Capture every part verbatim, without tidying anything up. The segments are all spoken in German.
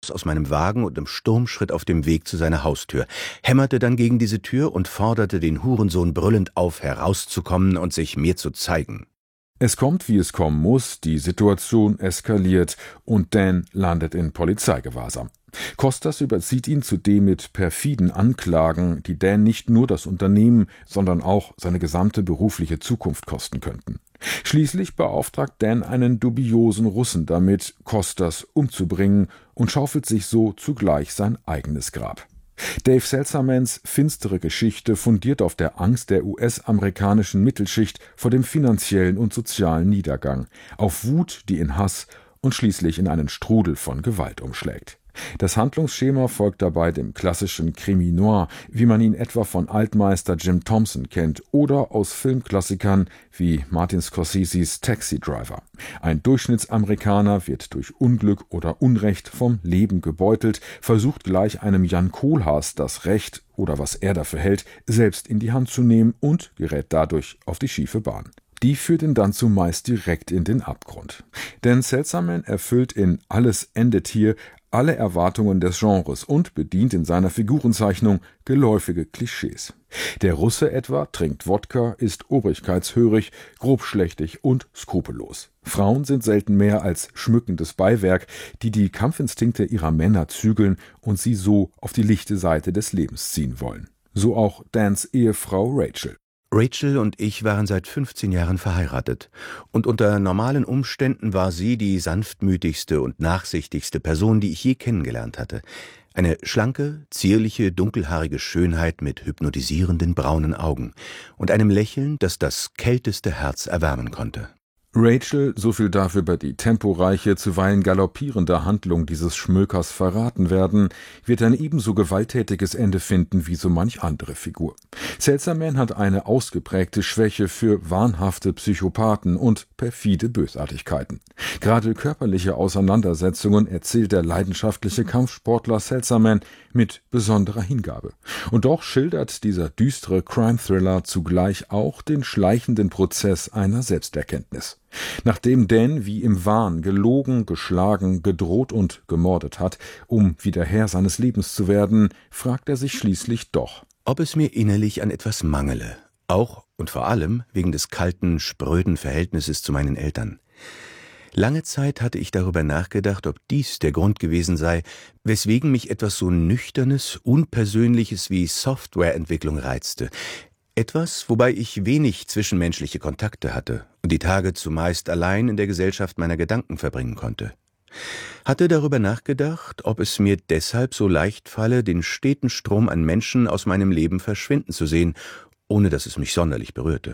heraus aus meinem Wagen und im Sturmschritt auf dem Weg zu seiner Haustür, hämmerte dann gegen diese Tür und forderte den Hurensohn brüllend auf, herauszukommen und sich mir zu zeigen. Es kommt, wie es kommen muss, die Situation eskaliert und Dan landet in Polizeigewahrsam. Costas überzieht ihn zudem mit perfiden Anklagen, die Dan nicht nur das Unternehmen, sondern auch seine gesamte berufliche Zukunft kosten könnten. Schließlich beauftragt Dan einen dubiosen Russen damit, Costas umzubringen und schaufelt sich so zugleich sein eigenes Grab. Dave Seltzermans finstere Geschichte fundiert auf der Angst der U S-amerikanischen Mittelschicht vor dem finanziellen und sozialen Niedergang, auf Wut, die in Hass und schließlich in einen Strudel von Gewalt umschlägt. Das Handlungsschema folgt dabei dem klassischen Krimi Noir, wie man ihn etwa von Altmeister Jim Thompson kennt oder aus Filmklassikern wie Martin Scorseses Taxi Driver. Ein Durchschnittsamerikaner wird durch Unglück oder Unrecht vom Leben gebeutelt, versucht gleich einem Jan Kohlhaas das Recht oder was er dafür hält, selbst in die Hand zu nehmen und gerät dadurch auf die schiefe Bahn. Die führt ihn dann zumeist direkt in den Abgrund. Denn Seltzerman erfüllt in Alles endet hier alle Erwartungen des Genres und bedient in seiner Figurenzeichnung geläufige Klischees. Der Russe etwa trinkt Wodka, ist obrigkeitshörig, grobschlächtig und skrupellos. Frauen sind selten mehr als schmückendes Beiwerk, die die Kampfinstinkte ihrer Männer zügeln und sie so auf die lichte Seite des Lebens ziehen wollen. So auch Dans Ehefrau Rachel. Rachel und ich waren seit fünfzehn Jahren verheiratet, und unter normalen Umständen war sie die sanftmütigste und nachsichtigste Person, die ich je kennengelernt hatte. Eine schlanke, zierliche, dunkelhaarige Schönheit mit hypnotisierenden braunen Augen und einem Lächeln, das das kälteste Herz erwärmen konnte. Rachel, so viel darf über die temporeiche, zuweilen galoppierende Handlung dieses Schmökers verraten werden, wird ein ebenso gewalttätiges Ende finden wie so manch andere Figur. Seltzerman hat eine ausgeprägte Schwäche für wahnhafte Psychopathen und perfide Bösartigkeiten. Gerade körperliche Auseinandersetzungen erzählt der leidenschaftliche Kampfsportler Seltzerman mit besonderer Hingabe. Und doch schildert dieser düstere Crime-Thriller zugleich auch den schleichenden Prozess einer Selbsterkenntnis. Nachdem Dan wie im Wahn gelogen, geschlagen, gedroht und gemordet hat, um wieder Herr seines Lebens zu werden, fragt er sich schließlich doch, ob es mir innerlich an etwas mangele, auch und vor allem wegen des kalten, spröden Verhältnisses zu meinen Eltern. Lange Zeit hatte ich darüber nachgedacht, ob dies der Grund gewesen sei, weswegen mich etwas so Nüchternes, Unpersönliches wie Softwareentwicklung reizte. Etwas, wobei ich wenig zwischenmenschliche Kontakte hatte und die Tage zumeist allein in der Gesellschaft meiner Gedanken verbringen konnte. Hatte darüber nachgedacht, ob es mir deshalb so leicht falle, den steten Strom an Menschen aus meinem Leben verschwinden zu sehen, ohne dass es mich sonderlich berührte.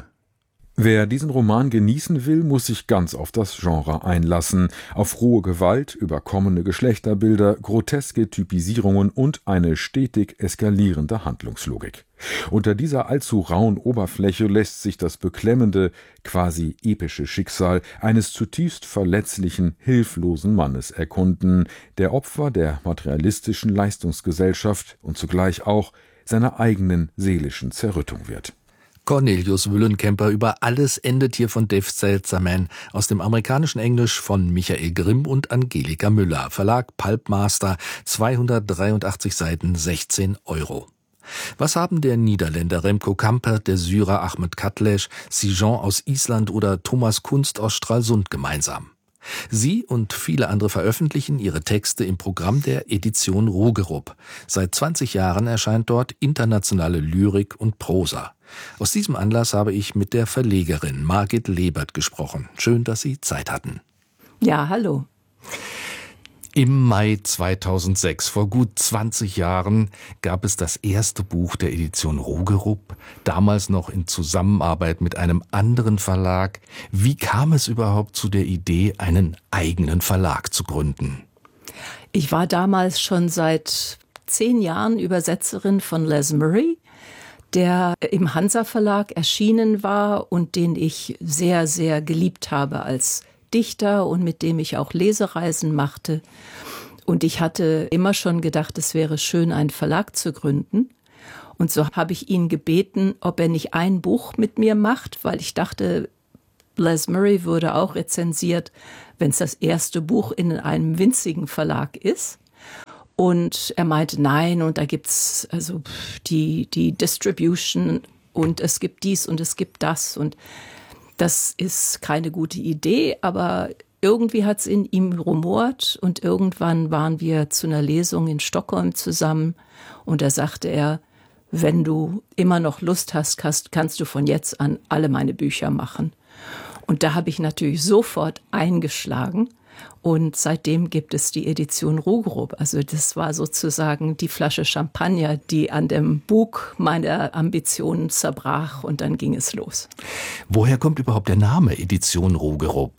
Wer diesen Roman genießen will, muss sich ganz auf das Genre einlassen, auf rohe Gewalt, überkommene Geschlechterbilder, groteske Typisierungen und eine stetig eskalierende Handlungslogik. Unter dieser allzu rauen Oberfläche lässt sich das beklemmende, quasi epische Schicksal eines zutiefst verletzlichen, hilflosen Mannes erkunden, der Opfer der materialistischen Leistungsgesellschaft und zugleich auch seiner eigenen seelischen Zerrüttung wird. Cornelius Wüllenkemper über Alles endet hier von Dave Seltzerman aus dem amerikanischen Englisch von Michael Grimm und Angelika Müller. Verlag Pulpmaster, zweihundertdreiundachtzig Seiten, sechzehn Euro. Was haben der Niederländer Remco Kampert, der Syrer Ahmed Katleş, Sijan aus Island oder Thomas Kunst aus Stralsund gemeinsam? Sie und viele andere veröffentlichen ihre Texte im Programm der Edition Rogerup. Seit zwanzig Jahren erscheint dort internationale Lyrik und Prosa. Aus diesem Anlass habe ich mit der Verlegerin Margit Lebert gesprochen. Schön, dass Sie Zeit hatten. Ja, hallo. Im Mai zweitausendsechs, vor gut zwanzig Jahren, gab es das erste Buch der Edition Rogerup, damals noch in Zusammenarbeit mit einem anderen Verlag. Wie kam es überhaupt zu der Idee, einen eigenen Verlag zu gründen? Ich war damals schon seit zehn Jahren Übersetzerin von Les Murray, der im Hansa Verlag erschienen war und den ich sehr, sehr geliebt habe als Dichter und mit dem ich auch Lesereisen machte. Und ich hatte immer schon gedacht, es wäre schön, einen Verlag zu gründen. Und so habe ich ihn gebeten, ob er nicht ein Buch mit mir macht, weil ich dachte, Les Murray würde auch rezensiert, wenn es das erste Buch in einem winzigen Verlag ist. Und er meinte, nein, und da gibt's also die, die Distribution und es gibt dies und es gibt das und das ist keine gute Idee, aber irgendwie hat es in ihm rumort und irgendwann waren wir zu einer Lesung in Stockholm zusammen und da sagte er, wenn du immer noch Lust hast, kannst, kannst du von jetzt an alle meine Bücher machen. Und da habe ich natürlich sofort eingeschlagen. Und seitdem gibt es die Edition Rougeroup. Also das war sozusagen die Flasche Champagner, die an dem Bug meiner Ambitionen zerbrach und dann ging es los. Woher kommt überhaupt der Name Edition Rougeroup?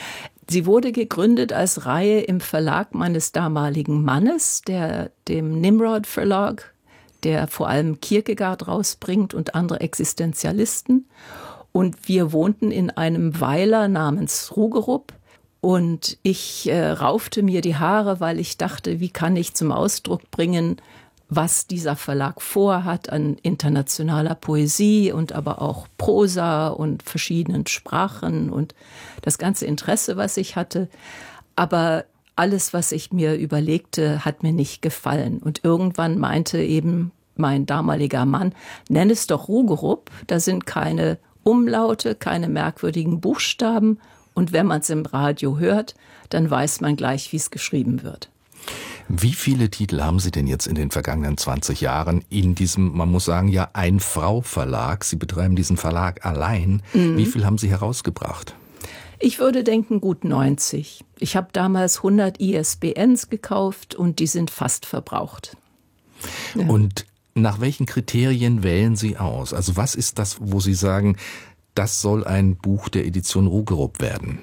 Sie wurde gegründet als Reihe im Verlag meines damaligen Mannes, der, dem Nimrod Verlag, der vor allem Kierkegaard rausbringt und andere Existenzialisten. Und wir wohnten in einem Weiler namens Rougeroup. Und ich äh, raufte mir die Haare, weil ich dachte, wie kann ich zum Ausdruck bringen, was dieser Verlag vorhat an internationaler Poesie und aber auch Prosa und verschiedenen Sprachen und das ganze Interesse, was ich hatte. Aber alles, was ich mir überlegte, hat mir nicht gefallen. Und irgendwann meinte eben mein damaliger Mann, nenn es doch Rougeroup, da sind keine Umlaute, keine merkwürdigen Buchstaben. Und wenn man es im Radio hört, dann weiß man gleich, wie es geschrieben wird. Wie viele Titel haben Sie denn jetzt in den vergangenen zwanzig Jahren in diesem, man muss sagen, ja Ein-Frau-Verlag? Sie betreiben diesen Verlag allein. Mhm. Wie viel haben Sie herausgebracht? Ich würde denken, gut neunzig. Ich habe damals hundert I S B Ns gekauft und die sind fast verbraucht. Ja. Und nach welchen Kriterien wählen Sie aus? Also was ist das, wo Sie sagen, das soll ein Buch der Edition Rougeroup werden?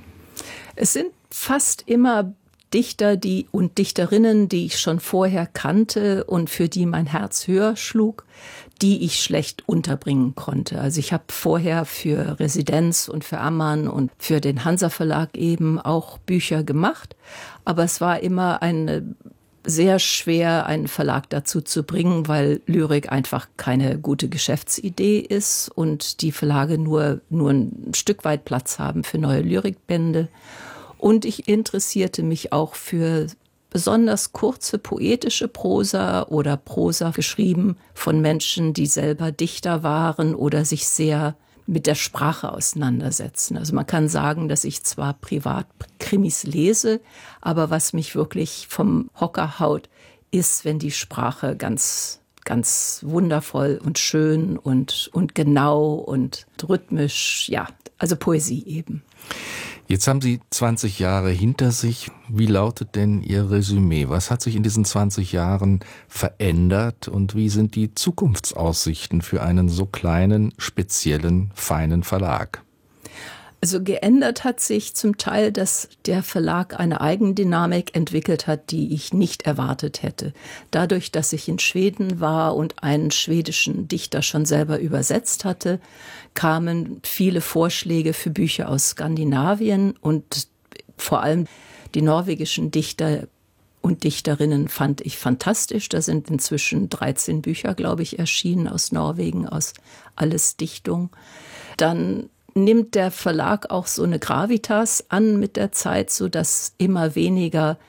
Es sind fast immer Dichter die und Dichterinnen, die ich schon vorher kannte und für die mein Herz höher schlug, die ich schlecht unterbringen konnte. Also ich habe vorher für Residenz und für Ammann und für den Hansa Verlag eben auch Bücher gemacht, aber es war immer eine sehr schwer, einen Verlag dazu zu bringen, weil Lyrik einfach keine gute Geschäftsidee ist und die Verlage nur, nur ein Stück weit Platz haben für neue Lyrikbände. Und ich interessierte mich auch für besonders kurze poetische Prosa oder Prosa geschrieben von Menschen, die selber Dichter waren oder sich sehr mit der Sprache auseinandersetzen. Also man kann sagen, dass ich zwar privat Krimis lese, aber was mich wirklich vom Hocker haut, ist, wenn die Sprache ganz, ganz wundervoll und schön und, und genau und rhythmisch, ja, also Poesie eben. Jetzt haben Sie zwanzig Jahre hinter sich. Wie lautet denn Ihr Resümee? Was hat sich in diesen zwanzig Jahren verändert und wie sind die Zukunftsaussichten für einen so kleinen, speziellen, feinen Verlag? Also geändert hat sich zum Teil, dass der Verlag eine Eigendynamik entwickelt hat, die ich nicht erwartet hätte. Dadurch, dass ich in Schweden war und einen schwedischen Dichter schon selber übersetzt hatte, kamen viele Vorschläge für Bücher aus Skandinavien und vor allem die norwegischen Dichter und Dichterinnen fand ich fantastisch. Da sind inzwischen dreizehn Bücher, glaube ich, erschienen aus Norwegen, aus Alles Dichtung. Dann nimmt der Verlag auch so eine Gravitas an mit der Zeit, so dass immer weniger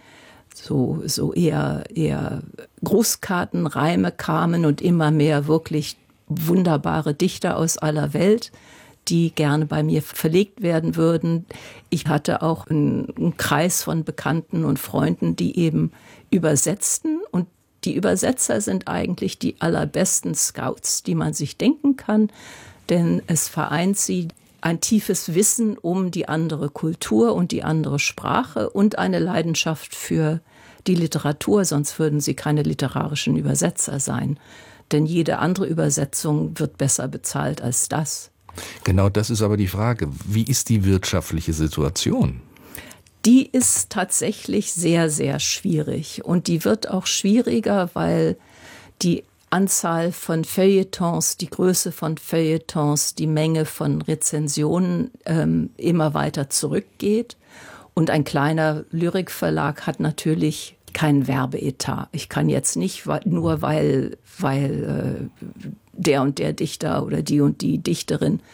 so, so eher, eher Grußkartenreime kamen und immer mehr wirklich wunderbare Dichter aus aller Welt, die gerne bei mir verlegt werden würden. Ich hatte auch einen, einen Kreis von Bekannten und Freunden, die eben übersetzten. Und die Übersetzer sind eigentlich die allerbesten Scouts, die man sich denken kann, denn es vereint sie ein tiefes Wissen um die andere Kultur und die andere Sprache und eine Leidenschaft für die Literatur, sonst würden sie keine literarischen Übersetzer sein. Denn jede andere Übersetzung wird besser bezahlt als das. Genau das ist aber die Frage. Wie ist die wirtschaftliche Situation? Die ist tatsächlich sehr, sehr schwierig. Und die wird auch schwieriger, weil die Anzahl von Feuilletons, die Größe von Feuilletons, die Menge von Rezensionen ähm, immer weiter zurückgeht. Und ein kleiner Lyrikverlag hat natürlich keinen Werbeetat. Ich kann jetzt nicht nur, weil, weil äh, der und der Dichter oder die und die Dichterin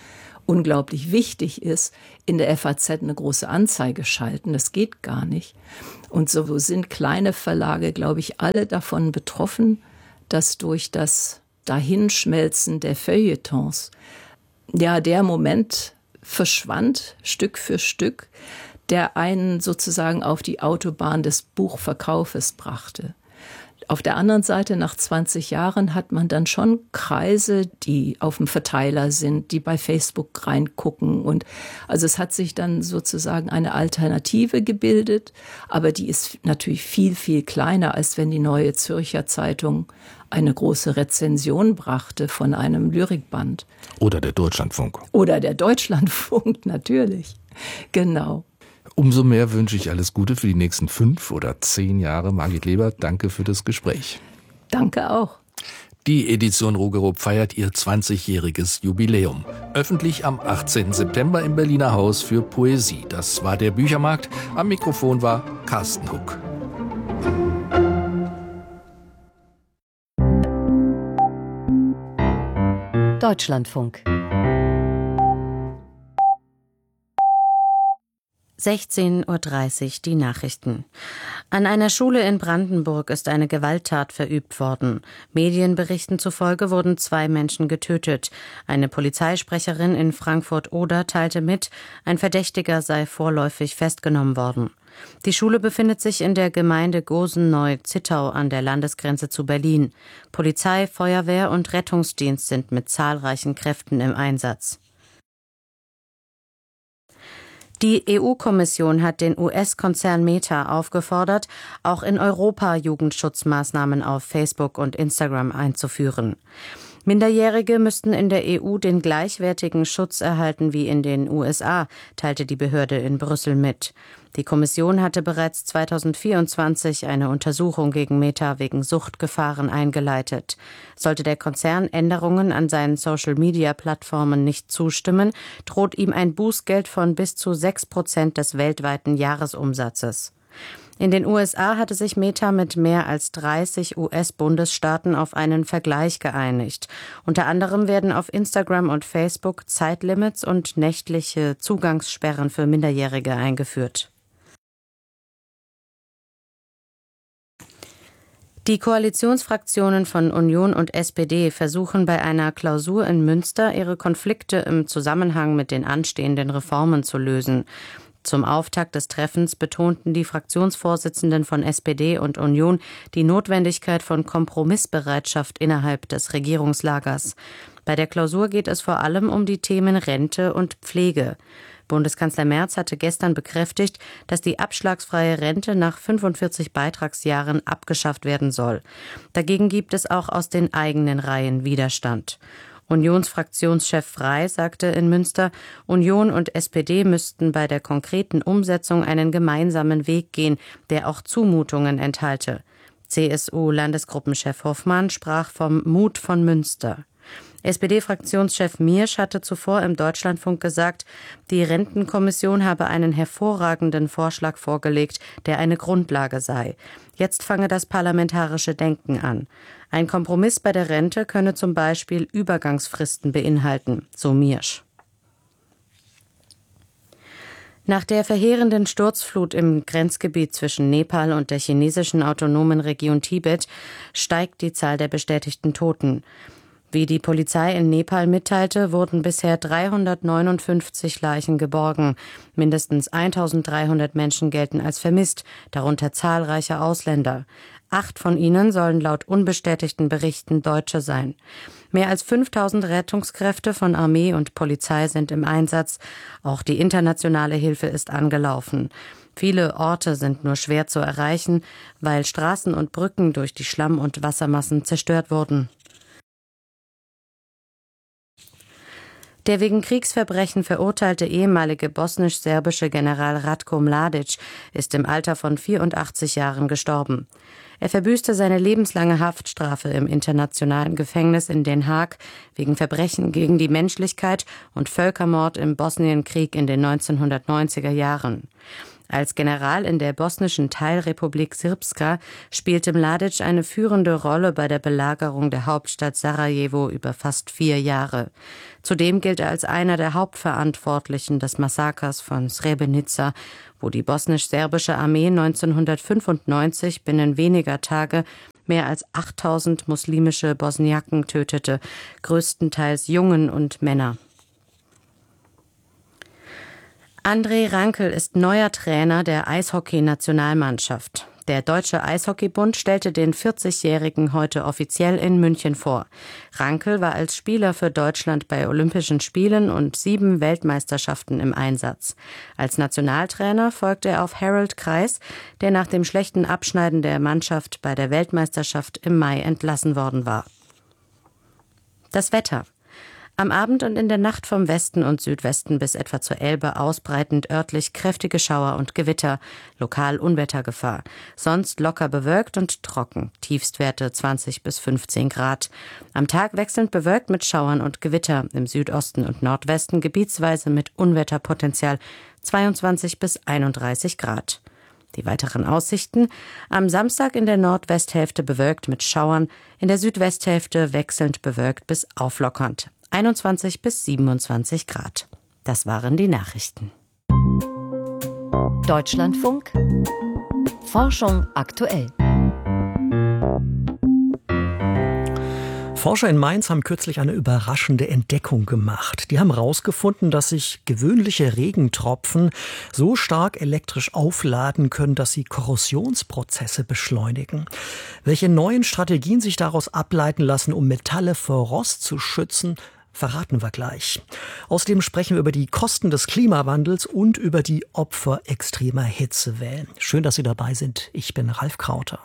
unglaublich wichtig ist, in der F A Z eine große Anzeige schalten. Das geht gar nicht. Und so sind kleine Verlage, glaube ich, alle davon betroffen, dass durch das Dahinschmelzen der Feuilletons ja der Moment verschwand, Stück für Stück, der einen sozusagen auf die Autobahn des Buchverkaufes brachte. Auf der anderen Seite, nach zwanzig Jahren, hat man dann schon Kreise, die auf dem Verteiler sind, die bei Facebook reingucken. Und also es hat sich dann sozusagen eine Alternative gebildet, aber die ist natürlich viel, viel kleiner, als wenn die Neue Zürcher Zeitung eine große Rezension brachte von einem Lyrikband. Oder der Deutschlandfunk. Oder der Deutschlandfunk, natürlich. Genau. Umso mehr wünsche ich alles Gute für die nächsten fünf oder zehn Jahre. Margit Leber, danke für das Gespräch. Danke auch. Die Edition Rugerup feiert ihr zwanzigjähriges Jubiläum. Öffentlich am achtzehnten September im Berliner Haus für Poesie. Das war der Büchermarkt. Am Mikrofon war Carsten Huck. Deutschlandfunk. sechzehn Uhr dreißig, die Nachrichten. An einer Schule in Brandenburg ist eine Gewalttat verübt worden. Medienberichten zufolge wurden zwei Menschen getötet. Eine Polizeisprecherin in Frankfurt-Oder teilte mit, ein Verdächtiger sei vorläufig festgenommen worden. Die Schule befindet sich in der Gemeinde Gosen-Neu-Zittau an der Landesgrenze zu Berlin. Polizei, Feuerwehr und Rettungsdienst sind mit zahlreichen Kräften im Einsatz. Die E U-Kommission hat den U S-Konzern Meta aufgefordert, auch in Europa Jugendschutzmaßnahmen auf Facebook und Instagram einzuführen. Minderjährige müssten in der E U den gleichwertigen Schutz erhalten wie in den U S A, teilte die Behörde in Brüssel mit. Die Kommission hatte bereits zweitausendvierundzwanzig eine Untersuchung gegen Meta wegen Suchtgefahren eingeleitet. Sollte der Konzern Änderungen an seinen Social-Media-Plattformen nicht zustimmen, droht ihm ein Bußgeld von bis zu sechs Prozent des weltweiten Jahresumsatzes. In den U S A hatte sich Meta mit mehr als dreißig U S-Bundesstaaten auf einen Vergleich geeinigt. Unter anderem werden auf Instagram und Facebook Zeitlimits und nächtliche Zugangssperren für Minderjährige eingeführt. Die Koalitionsfraktionen von Union und S P D versuchen bei einer Klausur in Münster, ihre Konflikte im Zusammenhang mit den anstehenden Reformen zu lösen. Zum Auftakt des Treffens betonten die Fraktionsvorsitzenden von S P D und Union die Notwendigkeit von Kompromissbereitschaft innerhalb des Regierungslagers. Bei der Klausur geht es vor allem um die Themen Rente und Pflege. Bundeskanzler Merz hatte gestern bekräftigt, dass die abschlagsfreie Rente nach fünfundvierzig Beitragsjahren abgeschafft werden soll. Dagegen gibt es auch aus den eigenen Reihen Widerstand. Unionsfraktionschef Frey sagte in Münster, Union und S P D müssten bei der konkreten Umsetzung einen gemeinsamen Weg gehen, der auch Zumutungen enthalte. C S U-Landesgruppenchef Hoffmann sprach vom Mut von Münster. S P D-Fraktionschef Miersch hatte zuvor im Deutschlandfunk gesagt, die Rentenkommission habe einen hervorragenden Vorschlag vorgelegt, der eine Grundlage sei. Jetzt fange das parlamentarische Denken an. Ein Kompromiss bei der Rente könne zum Beispiel Übergangsfristen beinhalten, so Miersch. Nach der verheerenden Sturzflut im Grenzgebiet zwischen Nepal und der chinesischen autonomen Region Tibet steigt die Zahl der bestätigten Toten. Wie die Polizei in Nepal mitteilte, wurden bisher dreihundertneunundfünfzig Leichen geborgen. Mindestens eintausenddreihundert Menschen gelten als vermisst, darunter zahlreiche Ausländer. Acht von ihnen sollen laut unbestätigten Berichten Deutsche sein. Mehr als fünftausend Rettungskräfte von Armee und Polizei sind im Einsatz. Auch die internationale Hilfe ist angelaufen. Viele Orte sind nur schwer zu erreichen, weil Straßen und Brücken durch die Schlamm- und Wassermassen zerstört wurden. Der wegen Kriegsverbrechen verurteilte ehemalige bosnisch-serbische General Ratko Mladic ist im Alter von vierundachtzig Jahren gestorben. Er verbüßte seine lebenslange Haftstrafe im internationalen Gefängnis in Den Haag wegen Verbrechen gegen die Menschlichkeit und Völkermord im Bosnienkrieg in den neunzehnhundertneunziger Jahren. Als General in der bosnischen Teilrepublik Srpska spielte Mladic eine führende Rolle bei der Belagerung der Hauptstadt Sarajevo über fast vier Jahre. Zudem gilt er als einer der Hauptverantwortlichen des Massakers von Srebrenica, wo die bosnisch-serbische Armee neunzehnhundertfünfundneunzig binnen weniger Tage mehr als achttausend muslimische Bosniaken tötete, größtenteils Jungen und Männer. André Rankel ist neuer Trainer der Eishockey-Nationalmannschaft. Der Deutsche Eishockeybund stellte den vierzigjährigen heute offiziell in München vor. Rankel war als Spieler für Deutschland bei Olympischen Spielen und sieben Weltmeisterschaften im Einsatz. Als Nationaltrainer folgte er auf Harold Kreis, der nach dem schlechten Abschneiden der Mannschaft bei der Weltmeisterschaft im Mai entlassen worden war. Das Wetter. Am Abend und in der Nacht vom Westen und Südwesten bis etwa zur Elbe ausbreitend örtlich kräftige Schauer und Gewitter, lokal Unwettergefahr. Sonst locker bewölkt und trocken, Tiefstwerte zwanzig bis fünfzehn Grad. Am Tag wechselnd bewölkt mit Schauern und Gewitter, im Südosten und Nordwesten gebietsweise mit Unwetterpotenzial zweiundzwanzig bis einunddreißig Grad. Die weiteren Aussichten: am Samstag in der Nordwesthälfte bewölkt mit Schauern, in der Südwesthälfte wechselnd bewölkt bis auflockernd. einundzwanzig bis siebenundzwanzig Grad. Das waren die Nachrichten. Deutschlandfunk. Forschung aktuell. Forscher in Mainz haben kürzlich eine überraschende Entdeckung gemacht. Die haben herausgefunden, dass sich gewöhnliche Regentropfen so stark elektrisch aufladen können, dass sie Korrosionsprozesse beschleunigen. Welche neuen Strategien sich daraus ableiten lassen, um Metalle vor Rost zu schützen, verraten wir gleich. Außerdem sprechen wir über die Kosten des Klimawandels und über die Opfer extremer Hitzewellen. Schön, dass Sie dabei sind. Ich bin Ralf Krauter.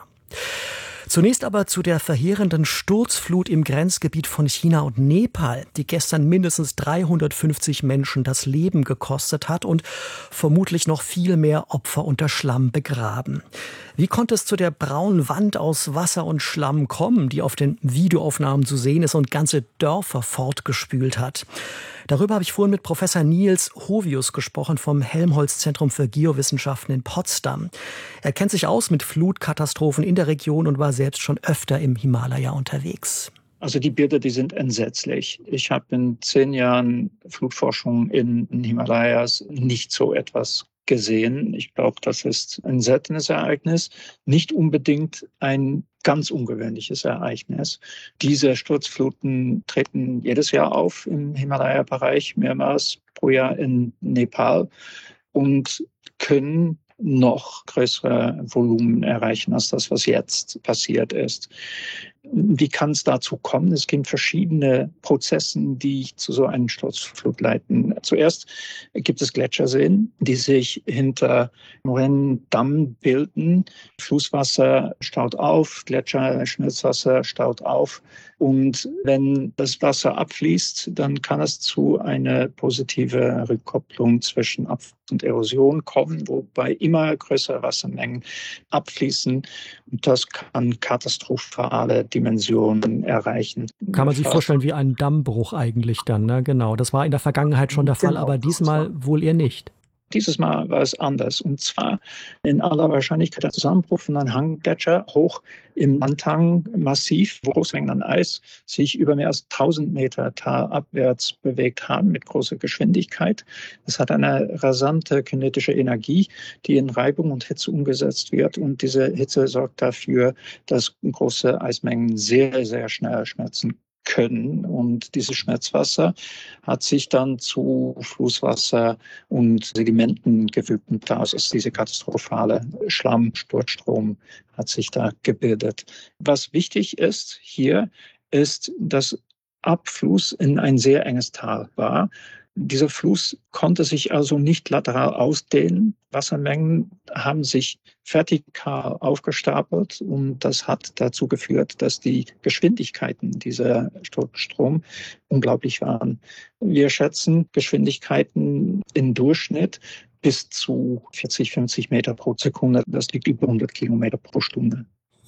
Zunächst aber zu der verheerenden Sturzflut im Grenzgebiet von China und Nepal, die gestern mindestens dreihundertfünfzig Menschen das Leben gekostet hat und vermutlich noch viel mehr Opfer unter Schlamm begraben. Wie konnte es zu der braunen Wand aus Wasser und Schlamm kommen, die auf den Videoaufnahmen zu sehen ist und ganze Dörfer fortgespült hat? Darüber habe ich vorhin mit Professor Niels Hovius gesprochen vom Helmholtz-Zentrum für Geowissenschaften in Potsdam. Er kennt sich aus mit Flutkatastrophen in der Region und war selbst schon öfter im Himalaya unterwegs. Also die Bilder, die sind entsetzlich. Ich habe in zehn Jahren Flutforschung in den Himalayas nicht so etwas gesehen. Ich glaube, das ist ein seltenes Ereignis, nicht unbedingt ein ganz ungewöhnliches Ereignis. Diese Sturzfluten treten jedes Jahr auf im Himalaya-Bereich, mehrmals pro Jahr in Nepal und können noch größere Volumen erreichen als das, was jetzt passiert ist. Wie kann es dazu kommen? Es gibt verschiedene Prozesse, die zu so einer Sturzflut leiten. Zuerst gibt es Gletscherseen, die sich hinter Moränendamm bilden. Flusswasser staut auf, Gletscherschmelzwasser staut auf. Und wenn das Wasser abfließt, dann kann es zu einer positiven Rückkopplung zwischen Abfluss und Erosion kommen, wobei immer größere Wassermengen abfließen. Und das kann katastrophale Dimensionen erreichen. Kann man sich vorstellen wie ein Dammbruch eigentlich dann, ne? Genau, das war in der Vergangenheit schon der Fall, genau, aber diesmal wohl eher nicht. Dieses Mal war es anders. Und zwar in aller Wahrscheinlichkeit der Zusammenbruch von einem Hanggletscher hoch im Lantang-Massiv, wo große Mengen an Eis sich über mehr als tausend Meter talabwärts bewegt haben mit großer Geschwindigkeit. Das hat eine rasante kinetische Energie, die in Reibung und Hitze umgesetzt wird. Und diese Hitze sorgt dafür, dass große Eismengen sehr, sehr schnell schmelzen können. Und dieses Schmelzwasser hat sich dann zu Flusswasser und Sedimenten gefügt. Und daraus ist diese katastrophale Schlammsturzstrom hat sich da gebildet. Was wichtig ist hier, ist, dass Abfluss in ein sehr enges Tal war. Dieser Fluss konnte sich also nicht lateral ausdehnen. Wassermengen haben sich vertikal aufgestapelt und das hat dazu geführt, dass die Geschwindigkeiten dieser Sturzstrom unglaublich waren. Wir schätzen Geschwindigkeiten im Durchschnitt bis zu vierzig, fünfzig Meter pro Sekunde. Das liegt über hundert Kilometer pro Stunde.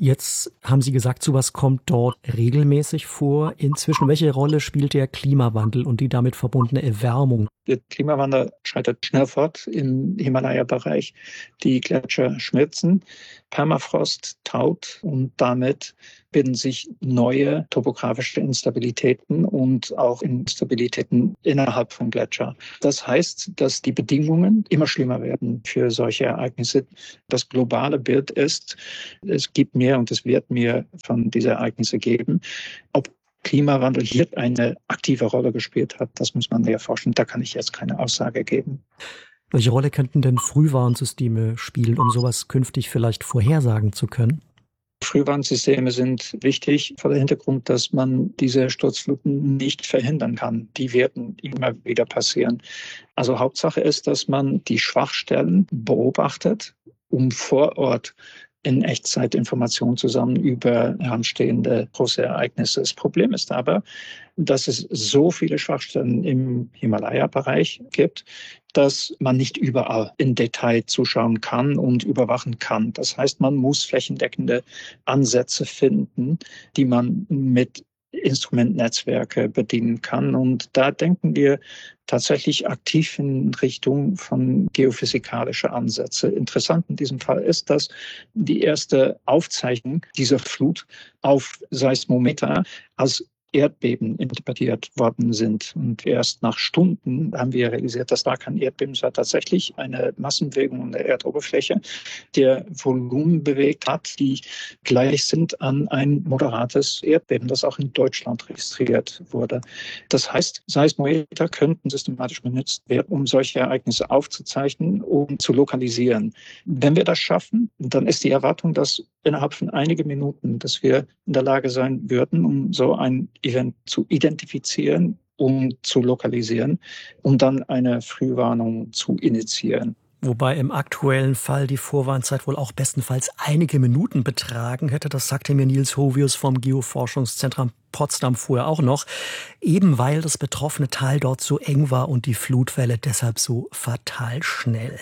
Jetzt haben Sie gesagt, sowas kommt dort regelmäßig vor. Inzwischen, welche Rolle spielt der Klimawandel und die damit verbundene Erwärmung? Der Klimawandel schreitet schnell fort im Himalaya-Bereich. Die Gletscher schmelzen, Permafrost taut und damit bilden sich neue topografische Instabilitäten und auch Instabilitäten innerhalb von Gletscher. Das heißt, dass die Bedingungen immer schlimmer werden für solche Ereignisse. Das globale Bild ist, es gibt mehr und es wird mehr von diesen Ereignissen geben. Ob Klimawandel hier eine aktive Rolle gespielt hat, das muss man erforschen. Da kann ich jetzt keine Aussage geben. Welche Rolle könnten denn Frühwarnsysteme spielen, um sowas künftig vielleicht vorhersagen zu können? Frühwarnsysteme sind wichtig vor dem Hintergrund, dass man diese Sturzfluten nicht verhindern kann. Die werden immer wieder passieren. Also Hauptsache ist, dass man die Schwachstellen beobachtet, um vor Ort in Echtzeit Informationen zusammen über heranstehende große Ereignisse. Das Problem ist aber, dass es so viele Schwachstellen im Himalaya-Bereich gibt, dass man nicht überall in Detail zuschauen kann und überwachen kann. Das heißt, man muss flächendeckende Ansätze finden, die man mit Instrumentnetzwerke bedienen kann. Und da denken wir tatsächlich aktiv in Richtung von geophysikalischer Ansätze. Interessant in diesem Fall ist, dass die erste Aufzeichnung dieser Flut auf Seismometer als Erdbeben interpretiert worden sind. Und erst nach Stunden haben wir realisiert, dass da kein Erdbeben war, tatsächlich eine Massenbewegung an der Erdoberfläche, der Volumen bewegt hat, die gleich sind an ein moderates Erdbeben, das auch in Deutschland registriert wurde. Das heißt, Seismometer könnten systematisch benutzt werden, um solche Ereignisse aufzuzeichnen und zu lokalisieren. Wenn wir das schaffen, dann ist die Erwartung, dass innerhalb von einigen Minuten, dass wir in der Lage sein würden, um so ein Event zu identifizieren und zu lokalisieren, um dann eine Frühwarnung zu initiieren. Wobei im aktuellen Fall die Vorwarnzeit wohl auch bestenfalls einige Minuten betragen hätte. Das sagte mir Nils Hovius vom Geoforschungszentrum Potsdam vorher auch noch. Eben weil das betroffene Tal dort so eng war und die Flutwelle deshalb so fatal schnell.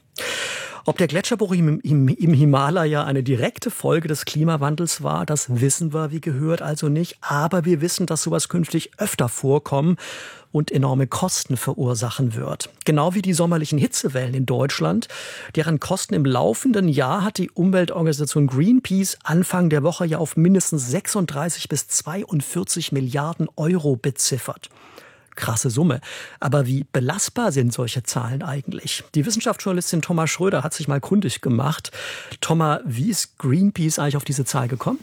Ob der Gletscherbruch im, im, im Himalaya eine direkte Folge des Klimawandels war, das wissen wir, wie gehört, also nicht. Aber wir wissen, dass sowas künftig öfter vorkommen und enorme Kosten verursachen wird. Genau wie die sommerlichen Hitzewellen in Deutschland. Deren Kosten im laufenden Jahr hat die Umweltorganisation Greenpeace Anfang der Woche ja auf mindestens sechsunddreißig bis zweiundvierzig Milliarden Euro beziffert. Krasse Summe. Aber wie belastbar sind solche Zahlen eigentlich? Die Wissenschaftsjournalistin Thomas Schröder hat sich mal kundig gemacht. Thomas, wie ist Greenpeace eigentlich auf diese Zahl gekommen?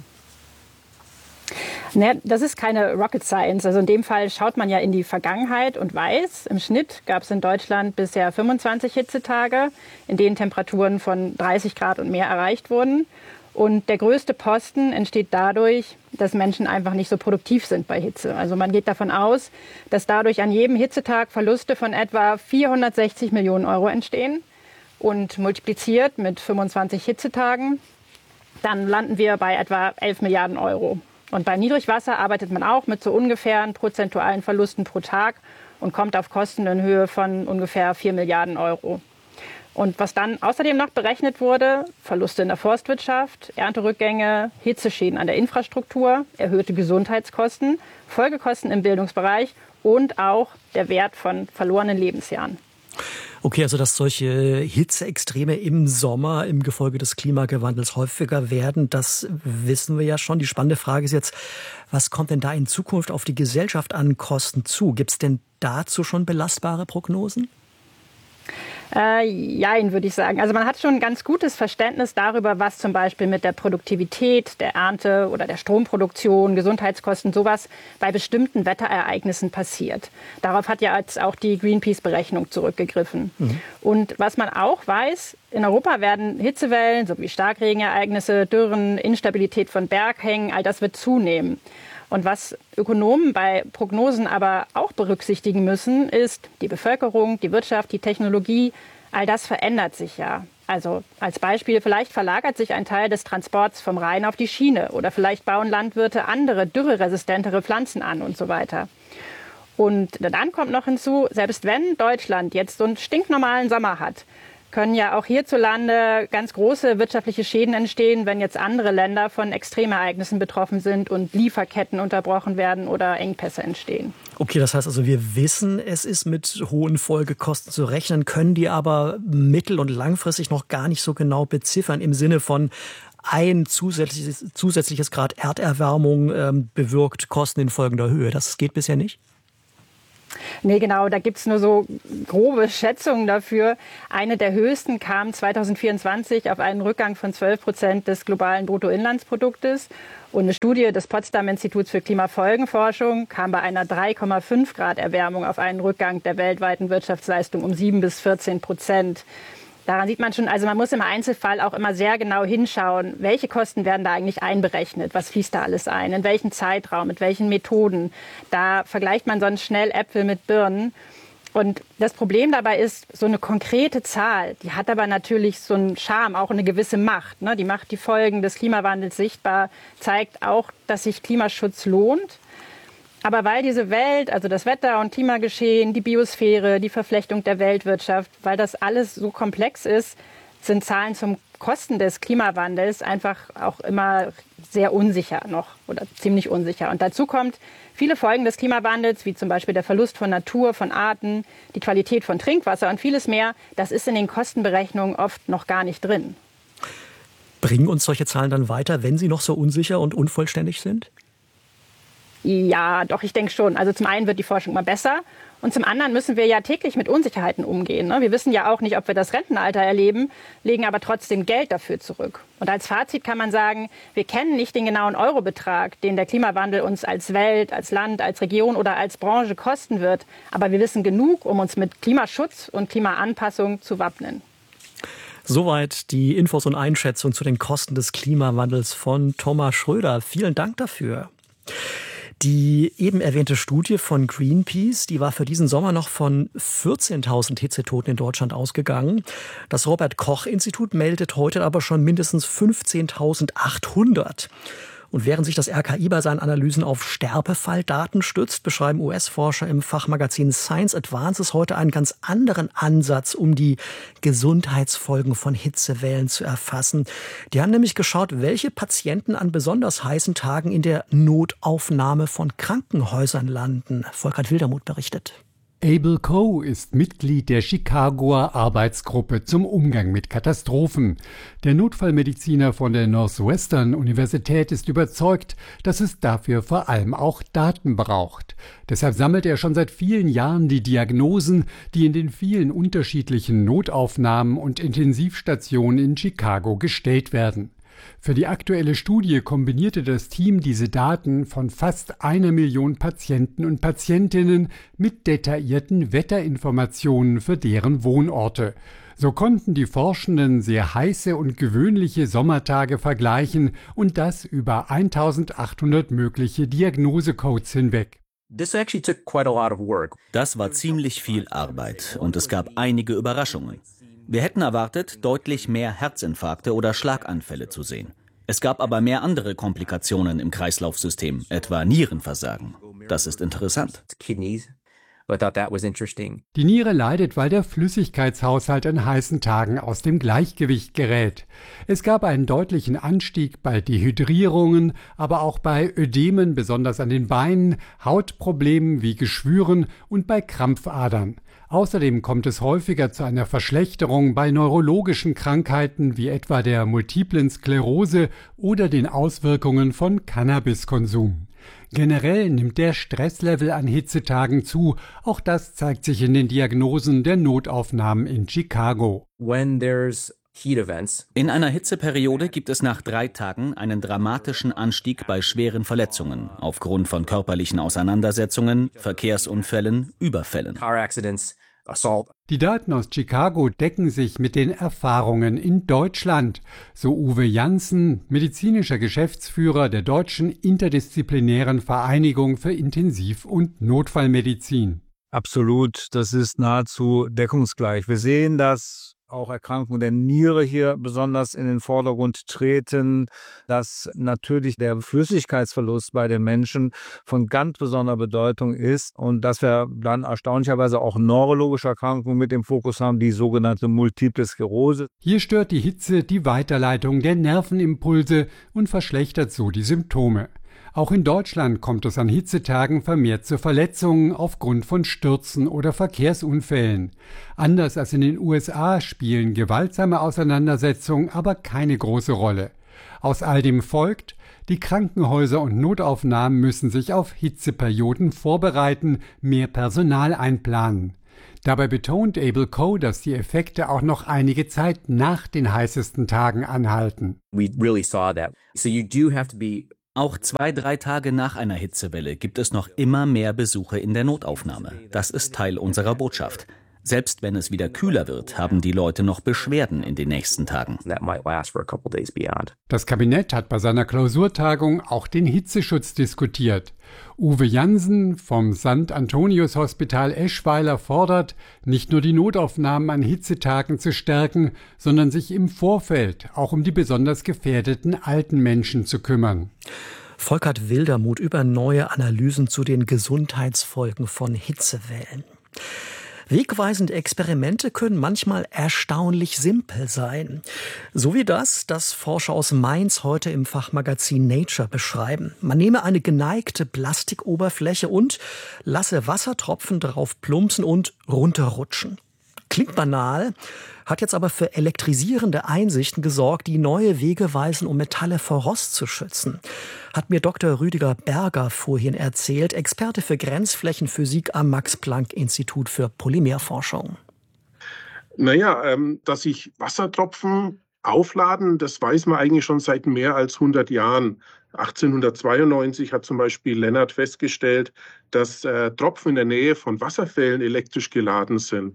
Ne, das ist keine Rocket Science. Also in dem Fall schaut man ja in die Vergangenheit und weiß, im Schnitt gab es in Deutschland bisher fünfundzwanzig Hitzetage, in denen Temperaturen von dreißig Grad und mehr erreicht wurden. Und der größte Posten entsteht dadurch, dass Menschen einfach nicht so produktiv sind bei Hitze. Also man geht davon aus, dass dadurch an jedem Hitzetag Verluste von etwa vierhundertsechzig Millionen Euro entstehen. Und multipliziert mit fünfundzwanzig Hitzetagen, dann landen wir bei etwa elf Milliarden Euro. Und bei Niedrigwasser arbeitet man auch mit so ungefähren prozentualen Verlusten pro Tag und kommt auf Kosten in Höhe von ungefähr vier Milliarden Euro. Und was dann außerdem noch berechnet wurde, Verluste in der Forstwirtschaft, Ernterückgänge, Hitzeschäden an der Infrastruktur, erhöhte Gesundheitskosten, Folgekosten im Bildungsbereich und auch der Wert von verlorenen Lebensjahren. Okay, also dass solche Hitzeextreme im Sommer im Gefolge des Klimawandels häufiger werden, das wissen wir ja schon. Die spannende Frage ist jetzt, was kommt denn da in Zukunft auf die Gesellschaft an Kosten zu? Gibt es denn dazu schon belastbare Prognosen? Äh, jein, würde ich sagen. Also man hat schon ein ganz gutes Verständnis darüber, was zum Beispiel mit der Produktivität, der Ernte oder der Stromproduktion, Gesundheitskosten, sowas bei bestimmten Wetterereignissen passiert. Darauf hat ja jetzt auch die Greenpeace-Berechnung zurückgegriffen. Mhm. Und was man auch weiß, in Europa werden Hitzewellen sowie Starkregenereignisse, Dürren, Instabilität von Berghängen, all das wird zunehmen. Und was Ökonomen bei Prognosen aber auch berücksichtigen müssen, ist die Bevölkerung, die Wirtschaft, die Technologie. All das verändert sich ja. Also als Beispiel, vielleicht verlagert sich ein Teil des Transports vom Rhein auf die Schiene oder vielleicht bauen Landwirte andere, dürreresistentere Pflanzen an und so weiter. Und dann kommt noch hinzu, selbst wenn Deutschland jetzt so einen stinknormalen Sommer hat, können ja auch hierzulande ganz große wirtschaftliche Schäden entstehen, wenn jetzt andere Länder von Extremereignissen betroffen sind und Lieferketten unterbrochen werden oder Engpässe entstehen. Okay, das heißt also, wir wissen, es ist mit hohen Folgekosten zu rechnen, können die aber mittel- und langfristig noch gar nicht so genau beziffern im Sinne von ein zusätzliches, zusätzliches Grad Erderwärmung ähm, bewirkt Kosten in folgender Höhe. Das geht bisher nicht? Nee, genau, da gibt es nur so grobe Schätzungen dafür. Eine der höchsten kam zweitausendvierundzwanzig auf einen Rückgang von zwölf Prozent des globalen Bruttoinlandsproduktes. Und eine Studie des Potsdam Instituts für Klimafolgenforschung kam bei einer drei Komma fünf Grad Erwärmung auf einen Rückgang der weltweiten Wirtschaftsleistung um sieben bis vierzehn Prozent. Daran sieht man schon, also man muss im Einzelfall auch immer sehr genau hinschauen, welche Kosten werden da eigentlich einberechnet, was fließt da alles ein, in welchem Zeitraum, mit welchen Methoden. Da vergleicht man sonst schnell Äpfel mit Birnen. Und das Problem dabei ist, so eine konkrete Zahl, die hat aber natürlich so einen Charme, auch eine gewisse Macht. Ne? Die macht die Folgen des Klimawandels sichtbar, zeigt auch, dass sich Klimaschutz lohnt. Aber weil diese Welt, also das Wetter- und Klimageschehen, die Biosphäre, die Verflechtung der Weltwirtschaft, weil das alles so komplex ist, sind Zahlen zum Kosten des Klimawandels einfach auch immer sehr unsicher noch oder ziemlich unsicher. Und dazu kommt, viele Folgen des Klimawandels, wie zum Beispiel der Verlust von Natur, von Arten, die Qualität von Trinkwasser und vieles mehr, das ist in den Kostenberechnungen oft noch gar nicht drin. Bringen uns solche Zahlen dann weiter, wenn sie noch so unsicher und unvollständig sind? Ja, doch, ich denke schon. Also zum einen wird die Forschung immer besser und zum anderen müssen wir ja täglich mit Unsicherheiten umgehen. Ne? Wir wissen ja auch nicht, ob wir das Rentenalter erleben, legen aber trotzdem Geld dafür zurück. Und als Fazit kann man sagen, wir kennen nicht den genauen Eurobetrag, den der Klimawandel uns als Welt, als Land, als Region oder als Branche kosten wird. Aber wir wissen genug, um uns mit Klimaschutz und Klimaanpassung zu wappnen. Soweit die Infos und Einschätzung zu den Kosten des Klimawandels von Thomas Schröder. Vielen Dank dafür. Die eben erwähnte Studie von Greenpeace, die war für diesen Sommer noch von vierzehntausend Hitzetoten in Deutschland ausgegangen. Das Robert-Koch-Institut meldet heute aber schon mindestens fünfzehntausendachthundert. Und während sich das R K I bei seinen Analysen auf Sterbefalldaten stützt, beschreiben U S-Forscher im Fachmagazin Science Advances heute einen ganz anderen Ansatz, um die Gesundheitsfolgen von Hitzewellen zu erfassen. Die haben nämlich geschaut, welche Patienten an besonders heißen Tagen in der Notaufnahme von Krankenhäusern landen. Volkert Wildermuth berichtet. Abel Coe ist Mitglied der Chicagoer Arbeitsgruppe zum Umgang mit Katastrophen. Der Notfallmediziner von der Northwestern Universität ist überzeugt, dass es dafür vor allem auch Daten braucht. Deshalb sammelt er schon seit vielen Jahren die Diagnosen, die in den vielen unterschiedlichen Notaufnahmen und Intensivstationen in Chicago gestellt werden. Für die aktuelle Studie kombinierte das Team diese Daten von fast einer Million Patienten und Patientinnen mit detaillierten Wetterinformationen für deren Wohnorte. So konnten die Forschenden sehr heiße und gewöhnliche Sommertage vergleichen und das über eintausendachthundert mögliche Diagnosecodes hinweg. Das war ziemlich viel Arbeit und es gab einige Überraschungen. Wir hätten erwartet, deutlich mehr Herzinfarkte oder Schlaganfälle zu sehen. Es gab aber mehr andere Komplikationen im Kreislaufsystem, etwa Nierenversagen. Das ist interessant. Die Niere leidet, weil der Flüssigkeitshaushalt an heißen Tagen aus dem Gleichgewicht gerät. Es gab einen deutlichen Anstieg bei Dehydrierungen, aber auch bei Ödemen, besonders an den Beinen, Hautproblemen wie Geschwüren und bei Krampfadern. Außerdem kommt es häufiger zu einer Verschlechterung bei neurologischen Krankheiten wie etwa der multiplen Sklerose oder den Auswirkungen von Cannabiskonsum. Generell nimmt der Stresslevel an Hitzetagen zu. Auch das zeigt sich in den Diagnosen der Notaufnahmen in Chicago. In einer Hitzeperiode gibt es nach drei Tagen einen dramatischen Anstieg bei schweren Verletzungen aufgrund von körperlichen Auseinandersetzungen, Verkehrsunfällen, Überfällen. Die Daten aus Chicago decken sich mit den Erfahrungen in Deutschland, so Uwe Janssen, medizinischer Geschäftsführer der Deutschen Interdisziplinären Vereinigung für Intensiv- und Notfallmedizin. Absolut, das ist nahezu deckungsgleich. Wir sehen, dass auch Erkrankungen der Niere hier besonders in den Vordergrund treten, dass natürlich der Flüssigkeitsverlust bei den Menschen von ganz besonderer Bedeutung ist und dass wir dann erstaunlicherweise auch neurologische Erkrankungen mit im Fokus haben, die sogenannte Multiple Sklerose. Hier stört die Hitze die Weiterleitung der Nervenimpulse und verschlechtert so die Symptome. Auch in Deutschland kommt es an Hitzetagen vermehrt zu Verletzungen aufgrund von Stürzen oder Verkehrsunfällen. Anders als in den U S A spielen gewaltsame Auseinandersetzungen aber keine große Rolle. Aus all dem folgt, die Krankenhäuser und Notaufnahmen müssen sich auf Hitzeperioden vorbereiten, mehr Personal einplanen. Dabei betont Abel Coe, dass die Effekte auch noch einige Zeit nach den heißesten Tagen anhalten. We really saw that. So you do have to be Auch zwei, drei Tage nach einer Hitzewelle gibt es noch immer mehr Besuche in der Notaufnahme. Das ist Teil unserer Botschaft. Selbst wenn es wieder kühler wird, haben die Leute noch Beschwerden in den nächsten Tagen. Das Kabinett hat bei seiner Klausurtagung auch den Hitzeschutz diskutiert. Uwe Jansen vom Sankt Antonius Hospital Eschweiler fordert, nicht nur die Notaufnahmen an Hitzetagen zu stärken, sondern sich im Vorfeld auch um die besonders gefährdeten alten Menschen zu kümmern. Volkert Wildermuth über neue Analysen zu den Gesundheitsfolgen von Hitzewellen. Wegweisende Experimente können manchmal erstaunlich simpel sein. So wie das, das Forscher aus Mainz heute im Fachmagazin Nature beschreiben. Man nehme eine geneigte Plastikoberfläche und lasse Wassertropfen drauf plumpsen und runterrutschen. Klingt banal, hat jetzt aber für elektrisierende Einsichten gesorgt, die neue Wege weisen, um Metalle vor Rost zu schützen. Hat mir Doktor Rüdiger Berger vorhin erzählt, Experte für Grenzflächenphysik am Max-Planck-Institut für Polymerforschung. Naja, ähm, dass sich Wassertropfen aufladen, das weiß man eigentlich schon seit mehr als hundert Jahren. achtzehnhundertzweiundneunzig hat zum Beispiel Lennart festgestellt, dass äh, Tropfen in der Nähe von Wasserfällen elektrisch geladen sind.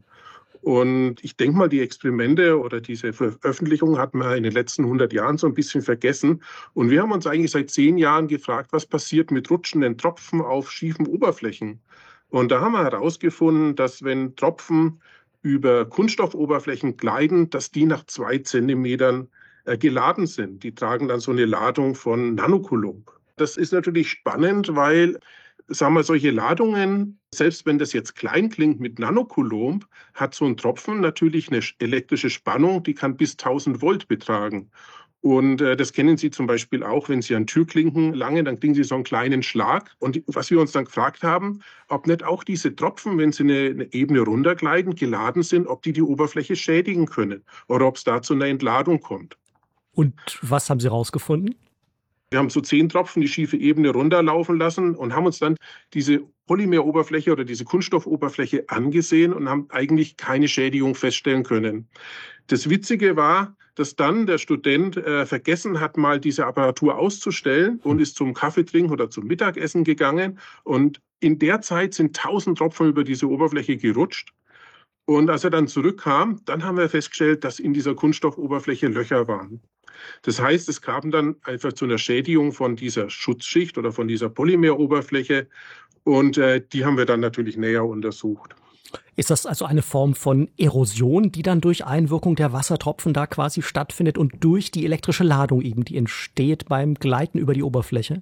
Und ich denke mal, die Experimente oder diese Veröffentlichung hat man in den letzten hundert Jahren so ein bisschen vergessen. Und wir haben uns eigentlich seit zehn Jahren gefragt, was passiert mit rutschenden Tropfen auf schiefen Oberflächen. Und da haben wir herausgefunden, dass wenn Tropfen über Kunststoffoberflächen gleiten, dass die nach zwei Zentimetern äh, geladen sind. Die tragen dann so eine Ladung von Nanocoulomb. Das ist natürlich spannend, weil sagen wir, solche Ladungen, selbst wenn das jetzt klein klingt mit Nanocoulomb, hat so ein Tropfen natürlich eine elektrische Spannung, die kann bis tausend Volt betragen. Und äh, das kennen Sie zum Beispiel auch, wenn Sie an Türklinken langen, dann kriegen Sie so einen kleinen Schlag. Und was wir uns dann gefragt haben, ob nicht auch diese Tropfen, wenn sie eine, eine Ebene runtergleiten, geladen sind, ob die die Oberfläche schädigen können oder ob es da zu einer Entladung kommt. Und was haben Sie rausgefunden? Wir haben so zehn Tropfen die schiefe Ebene runterlaufen lassen und haben uns dann diese Polymeroberfläche oder diese Kunststoffoberfläche angesehen und haben eigentlich keine Schädigung feststellen können. Das Witzige war, dass dann der Student äh, vergessen hat, mal diese Apparatur auszustellen und ist zum Kaffeetrinken oder zum Mittagessen gegangen. Und in der Zeit sind tausend Tropfen über diese Oberfläche gerutscht. Und als er dann zurückkam, dann haben wir festgestellt, dass in dieser Kunststoffoberfläche Löcher waren. Das heißt, es kam dann einfach zu einer Schädigung von dieser Schutzschicht oder von dieser Polymeroberfläche. Und äh, die haben wir dann natürlich näher untersucht. Ist das also eine Form von Erosion, die dann durch Einwirkung der Wassertropfen da quasi stattfindet und durch die elektrische Ladung eben, die entsteht beim Gleiten über die Oberfläche?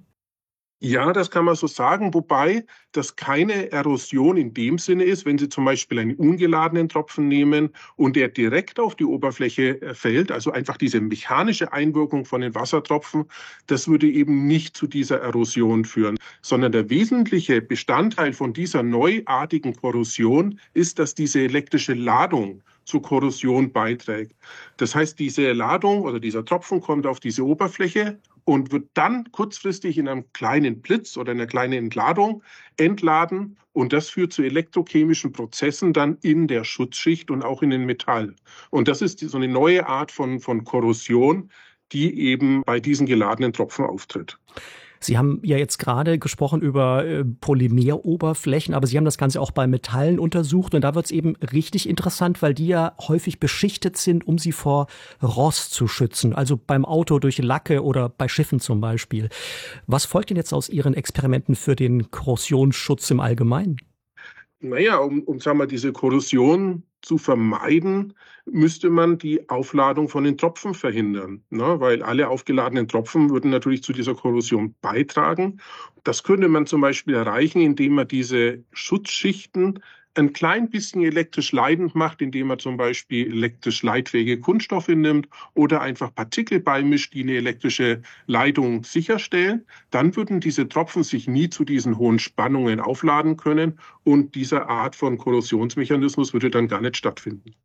Ja, das kann man so sagen, wobei das keine Erosion in dem Sinne ist, wenn Sie zum Beispiel einen ungeladenen Tropfen nehmen und der direkt auf die Oberfläche fällt, also einfach diese mechanische Einwirkung von den Wassertropfen, das würde eben nicht zu dieser Erosion führen, sondern der wesentliche Bestandteil von dieser neuartigen Korrosion ist, dass diese elektrische Ladung zur Korrosion beiträgt. Das heißt, diese Ladung oder dieser Tropfen kommt auf diese Oberfläche und wird dann kurzfristig in einem kleinen Blitz oder einer kleinen Entladung entladen. Und das führt zu elektrochemischen Prozessen dann in der Schutzschicht und auch in den Metall. Und das ist so eine neue Art von, von Korrosion, die eben bei diesen geladenen Tropfen auftritt. Sie haben ja jetzt gerade gesprochen über äh, Polymeroberflächen, aber Sie haben das Ganze auch bei Metallen untersucht und da wird es eben richtig interessant, weil die ja häufig beschichtet sind, um sie vor Rost zu schützen, also beim Auto durch Lacke oder bei Schiffen zum Beispiel. Was folgt denn jetzt aus Ihren Experimenten für den Korrosionsschutz im Allgemeinen? Naja, um, um sagen wir, diese Korrosion zu vermeiden, müsste man die Aufladung von den Tropfen verhindern, ne? Weil alle aufgeladenen Tropfen würden natürlich zu dieser Korrosion beitragen. Das könnte man zum Beispiel erreichen, indem man diese Schutzschichten ein klein bisschen elektrisch leitend macht, indem man zum Beispiel elektrisch leitfähige Kunststoffe nimmt oder einfach Partikel beimischt, die eine elektrische Leitung sicherstellen. Dann würden diese Tropfen sich nie zu diesen hohen Spannungen aufladen können und diese Art von Korrosionsmechanismus würde dann gar nicht stattfinden.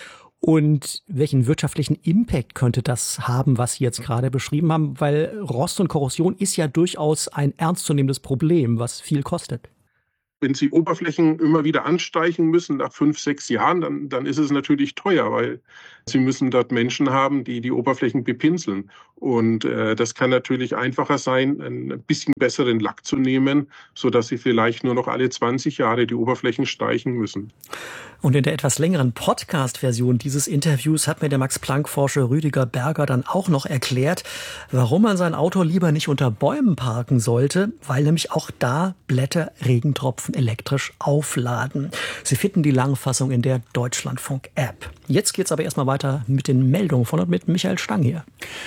Und welchen wirtschaftlichen Impact könnte das haben, was Sie jetzt gerade beschrieben haben? Weil Rost und Korrosion ist ja durchaus ein ernstzunehmendes Problem, was viel kostet. Wenn Sie Oberflächen immer wieder anstreichen müssen nach fünf, sechs Jahren, dann, dann ist es natürlich teuer, weil Sie müssen dort Menschen haben, die die Oberflächen bepinseln. Und äh, das kann natürlich einfacher sein, ein bisschen besseren Lack zu nehmen, sodass Sie vielleicht nur noch alle zwanzig Jahre die Oberflächen streichen müssen. Und in der etwas längeren Podcast-Version dieses Interviews hat mir der Max-Planck-Forscher Rüdiger Berger dann auch noch erklärt, warum man sein Auto lieber nicht unter Bäumen parken sollte, weil nämlich auch da Blätter, Regentropfen elektrisch aufladen. Sie finden die Langfassung in der Deutschlandfunk-App. Jetzt geht's aber erstmal weiter mit den Meldungen von und mit Michael Stang hier.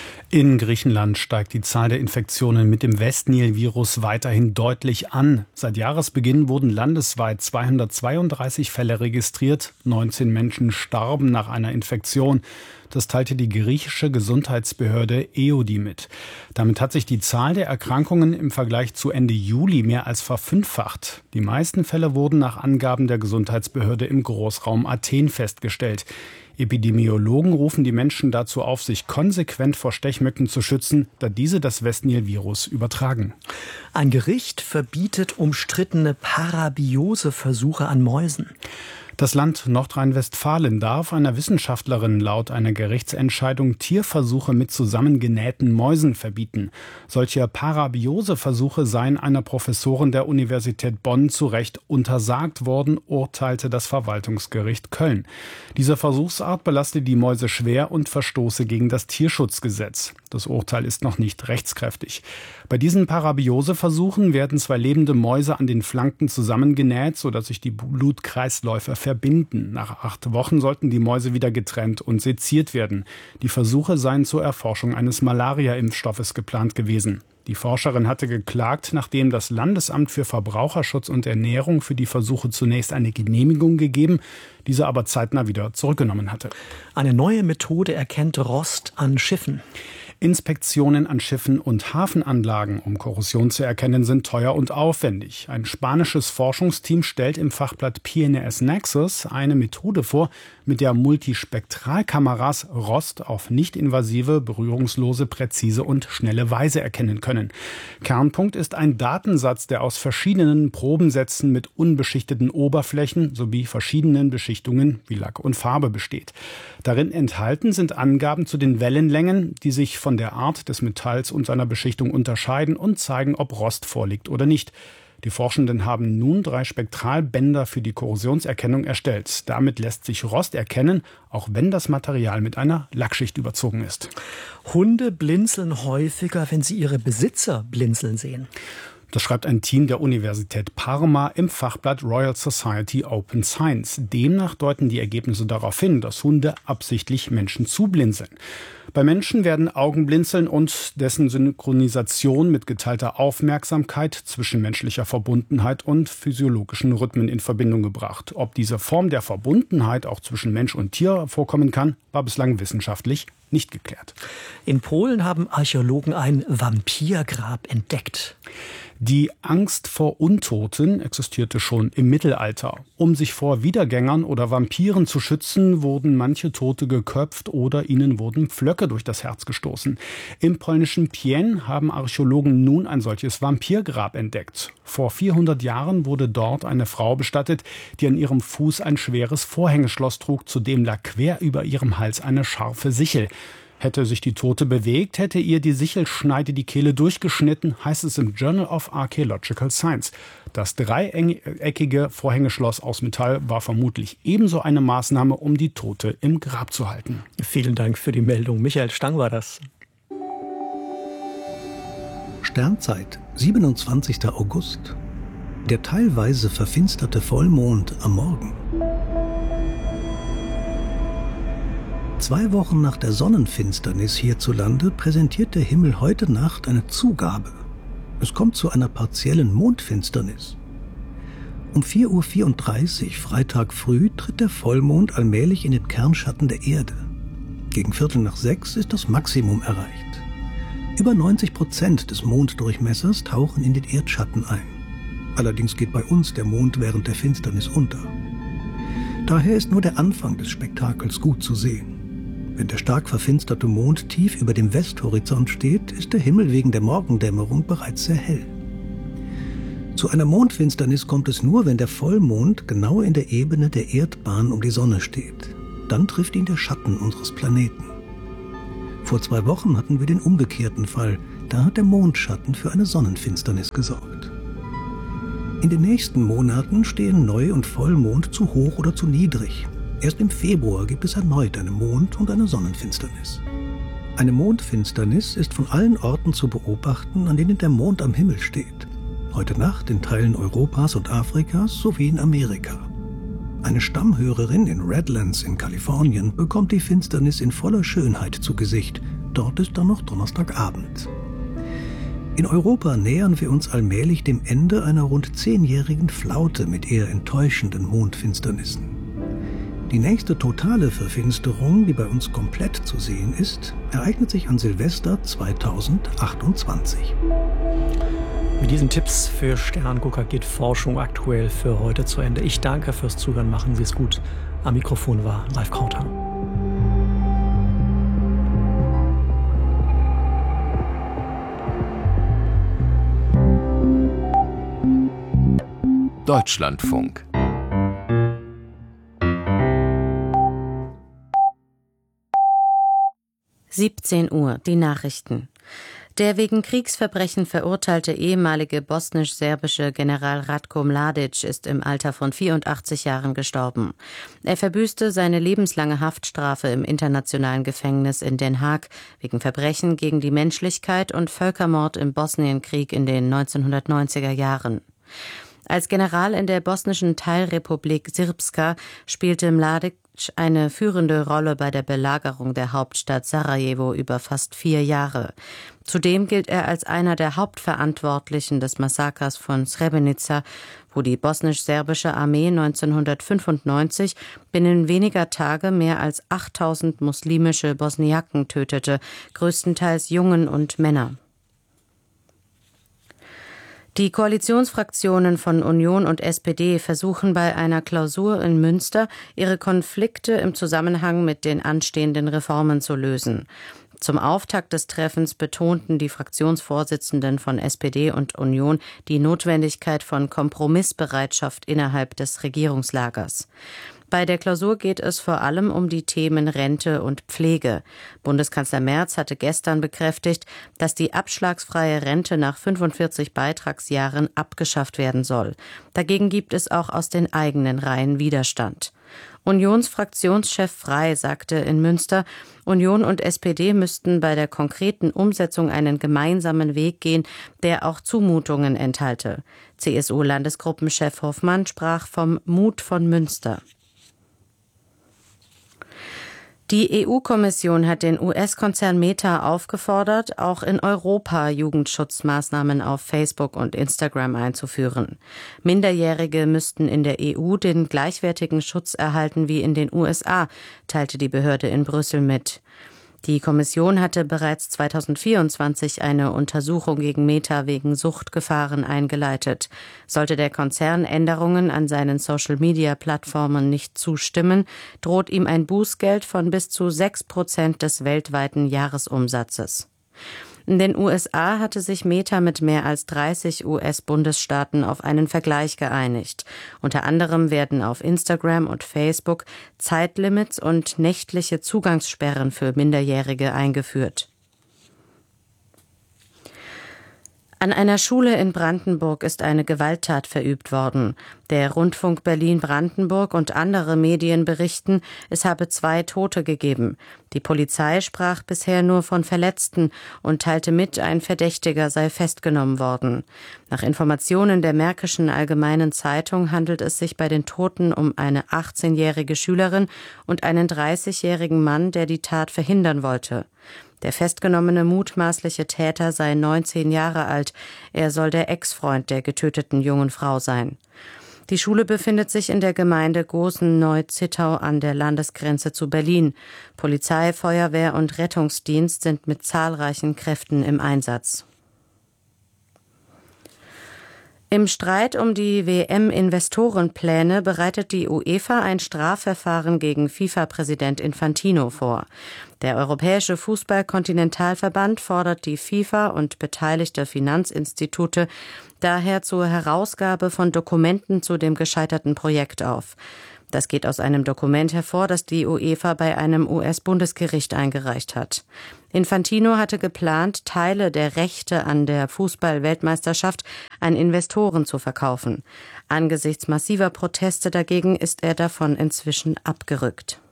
In Griechenland steigt die Zahl der Infektionen mit dem Westnil-Virus weiterhin deutlich an. Seit Jahresbeginn wurden landesweit zweihundertzweiunddreißig Fälle registriert. neunzehn Menschen starben nach einer Infektion. Das teilte die griechische Gesundheitsbehörde E O D I mit. Damit hat sich die Zahl der Erkrankungen im Vergleich zu Ende Juli mehr als verfünffacht. Die meisten Fälle wurden nach Angaben der Gesundheitsbehörde im Großraum Athen festgestellt. Epidemiologen rufen die Menschen dazu auf, sich konsequent vor Stechmücken zu schützen, da diese das Westnil-Virus übertragen. Ein Gericht verbietet umstrittene Parabiose-Versuche an Mäusen. Das Land Nordrhein-Westfalen darf einer Wissenschaftlerin laut einer Gerichtsentscheidung Tierversuche mit zusammengenähten Mäusen verbieten. Solche Parabiose-Versuche seien einer Professorin der Universität Bonn zu Recht untersagt worden, urteilte das Verwaltungsgericht Köln. Diese Versuchsart belastet die Mäuse schwer und verstoße gegen das Tierschutzgesetz. Das Urteil ist noch nicht rechtskräftig. Bei diesen Parabiose-Versuchen werden zwei lebende Mäuse an den Flanken zusammengenäht, sodass sich die Blutkreisläufe verbinden. Nach acht Wochen sollten die Mäuse wieder getrennt und seziert werden. Die Versuche seien zur Erforschung eines Malaria-Impfstoffes geplant gewesen. Die Forscherin hatte geklagt, nachdem das Landesamt für Verbraucherschutz und Ernährung für die Versuche zunächst eine Genehmigung gegeben, diese aber zeitnah wieder zurückgenommen hatte. Eine neue Methode erkennt Rost an Schiffen. Inspektionen an Schiffen und Hafenanlagen, um Korrosion zu erkennen, sind teuer und aufwendig. Ein spanisches Forschungsteam stellt im Fachblatt P N A S Nexus eine Methode vor, mit der Multispektralkameras Rost auf nicht-invasive, berührungslose, präzise und schnelle Weise erkennen können. Kernpunkt ist ein Datensatz, der aus verschiedenen Probensätzen mit unbeschichteten Oberflächen sowie verschiedenen Beschichtungen wie Lack und Farbe besteht. Darin enthalten sind Angaben zu den Wellenlängen, die sich von der Art des Metalls und seiner Beschichtung unterscheiden und zeigen, ob Rost vorliegt oder nicht. Die Forschenden haben nun drei Spektralbänder für die Korrosionserkennung erstellt. Damit lässt sich Rost erkennen, auch wenn das Material mit einer Lackschicht überzogen ist. Hunde blinzeln häufiger, wenn sie ihre Besitzer blinzeln sehen. Das schreibt ein Team der Universität Parma im Fachblatt Royal Society Open Science. Demnach deuten die Ergebnisse darauf hin, dass Hunde absichtlich Menschen zublinzeln. Bei Menschen werden Augenblinzeln und dessen Synchronisation mit geteilter Aufmerksamkeit, zwischenmenschlicher Verbundenheit und physiologischen Rhythmen in Verbindung gebracht. Ob diese Form der Verbundenheit auch zwischen Mensch und Tier vorkommen kann, war bislang wissenschaftlich nicht geklärt. In Polen haben Archäologen ein Vampirgrab entdeckt. Die Angst vor Untoten existierte schon im Mittelalter. Um sich vor Wiedergängern oder Vampiren zu schützen, wurden manche Tote geköpft oder ihnen wurden Pflöcke durch das Herz gestoßen. Im polnischen Pień haben Archäologen nun ein solches Vampirgrab entdeckt. Vor vierhundert Jahren wurde dort eine Frau bestattet, die an ihrem Fuß ein schweres Vorhängeschloss trug, zudem lag quer über ihrem Hals eine scharfe Sichel. Hätte sich die Tote bewegt, hätte ihr die Sichelschneide die Kehle durchgeschnitten, heißt es im Journal of Archaeological Science. Das dreieckige Vorhängeschloss aus Metall war vermutlich ebenso eine Maßnahme, um die Tote im Grab zu halten. Vielen Dank für die Meldung. Michael Stang war das. Sternzeit, siebenundzwanzigster August. Der teilweise verfinsterte Vollmond am Morgen. Zwei Wochen nach der Sonnenfinsternis hierzulande präsentiert der Himmel heute Nacht eine Zugabe. Es kommt zu einer partiellen Mondfinsternis. Um vier Uhr vierunddreißig Freitag früh tritt der Vollmond allmählich in den Kernschatten der Erde. Gegen Viertel nach sechs ist das Maximum erreicht. Über neunzig Prozent des Monddurchmessers tauchen in den Erdschatten ein. Allerdings geht bei uns der Mond während der Finsternis unter. Daher ist nur der Anfang des Spektakels gut zu sehen. Wenn der stark verfinsterte Mond tief über dem Westhorizont steht, ist der Himmel wegen der Morgendämmerung bereits sehr hell. Zu einer Mondfinsternis kommt es nur, wenn der Vollmond genau in der Ebene der Erdbahn um die Sonne steht. Dann trifft ihn der Schatten unseres Planeten. Vor zwei Wochen hatten wir den umgekehrten Fall. Da hat der Mondschatten für eine Sonnenfinsternis gesorgt. In den nächsten Monaten stehen Neu- und Vollmond zu hoch oder zu niedrig. Erst im Februar gibt es erneut eine Mond- und eine Sonnenfinsternis. Eine Mondfinsternis ist von allen Orten zu beobachten, an denen der Mond am Himmel steht. Heute Nacht in Teilen Europas und Afrikas sowie in Amerika. Eine Stammhörerin in Redlands in Kalifornien bekommt die Finsternis in voller Schönheit zu Gesicht. Dort ist dann noch Donnerstagabend. In Europa nähern wir uns allmählich dem Ende einer rund zehnjährigen Flaute mit eher enttäuschenden Mondfinsternissen. Die nächste totale Verfinsterung, die bei uns komplett zu sehen ist, ereignet sich an Silvester zweitausendachtundzwanzig. Mit diesen Tipps für Sterngucker geht Forschung aktuell für heute zu Ende. Ich danke fürs Zuhören, machen Sie es gut. Am Mikrofon war Ralf Krauter. Deutschlandfunk. siebzehn Uhr, die Nachrichten. Der wegen Kriegsverbrechen verurteilte ehemalige bosnisch-serbische General Ratko Mladic ist im Alter von vierundachtzig Jahren gestorben. Er verbüßte seine lebenslange Haftstrafe im internationalen Gefängnis in Den Haag wegen Verbrechen gegen die Menschlichkeit und Völkermord im Bosnienkrieg in den neunzehnhundertneunziger Jahren. Als General in der bosnischen Teilrepublik Srpska spielte Mladic eine führende Rolle bei der Belagerung der Hauptstadt Sarajevo über fast vier Jahre. Zudem gilt er als einer der Hauptverantwortlichen des Massakers von Srebrenica, wo die bosnisch-serbische Armee neunzehnhundertfünfundneunzig binnen weniger Tage mehr als achttausend muslimische Bosniaken tötete, größtenteils Jungen und Männer. Die Koalitionsfraktionen von Union und S P D versuchen bei einer Klausur in Münster, ihre Konflikte im Zusammenhang mit den anstehenden Reformen zu lösen. Zum Auftakt des Treffens betonten die Fraktionsvorsitzenden von S P D und Union die Notwendigkeit von Kompromissbereitschaft innerhalb des Regierungslagers. Bei der Klausur geht es vor allem um die Themen Rente und Pflege. Bundeskanzler Merz hatte gestern bekräftigt, dass die abschlagsfreie Rente nach fünfundvierzig Beitragsjahren abgeschafft werden soll. Dagegen gibt es auch aus den eigenen Reihen Widerstand. Unionsfraktionschef Frey sagte in Münster, Union und S P D müssten bei der konkreten Umsetzung einen gemeinsamen Weg gehen, der auch Zumutungen enthalte. C S U-Landesgruppenchef Hoffmann sprach vom Mut von Münster. Die E U-Kommission hat den U S-Konzern Meta aufgefordert, auch in Europa Jugendschutzmaßnahmen auf Facebook und Instagram einzuführen. Minderjährige müssten in der E U den gleichwertigen Schutz erhalten wie in den U S A, teilte die Behörde in Brüssel mit. Die Kommission hatte bereits zweitausendvierundzwanzig eine Untersuchung gegen Meta wegen Suchtgefahren eingeleitet. Sollte der Konzern Änderungen an seinen Social-Media-Plattformen nicht zustimmen, droht ihm ein Bußgeld von bis zu sechs Prozent des weltweiten Jahresumsatzes. In den U S A hatte sich Meta mit mehr als dreißig U S-Bundesstaaten auf einen Vergleich geeinigt. Unter anderem werden auf Instagram und Facebook Zeitlimits und nächtliche Zugangssperren für Minderjährige eingeführt. An einer Schule in Brandenburg ist eine Gewalttat verübt worden. Der Rundfunk Berlin-Brandenburg und andere Medien berichten, es habe zwei Tote gegeben. Die Polizei sprach bisher nur von Verletzten und teilte mit, ein Verdächtiger sei festgenommen worden. Nach Informationen der Märkischen Allgemeinen Zeitung handelt es sich bei den Toten um eine achtzehnjährige Schülerin und einen dreißigjährigen Mann, der die Tat verhindern wollte. Der festgenommene mutmaßliche Täter sei neunzehn Jahre alt. Er soll der Ex-Freund der getöteten jungen Frau sein. Die Schule befindet sich in der Gemeinde Gosen-Neu-Zittau an der Landesgrenze zu Berlin. Polizei, Feuerwehr und Rettungsdienst sind mit zahlreichen Kräften im Einsatz. Im Streit um die W M-Investorenpläne bereitet die UEFA ein Strafverfahren gegen FIFA-Präsident Infantino vor. Der Europäische Fußball-Kontinentalverband fordert die FIFA und beteiligte Finanzinstitute daher zur Herausgabe von Dokumenten zu dem gescheiterten Projekt auf. Das geht aus einem Dokument hervor, das die UEFA bei einem U S-Bundesgericht eingereicht hat. Infantino hatte geplant, Teile der Rechte an der Fußball-Weltmeisterschaft an Investoren zu verkaufen. Angesichts massiver Proteste dagegen ist er davon inzwischen abgerückt.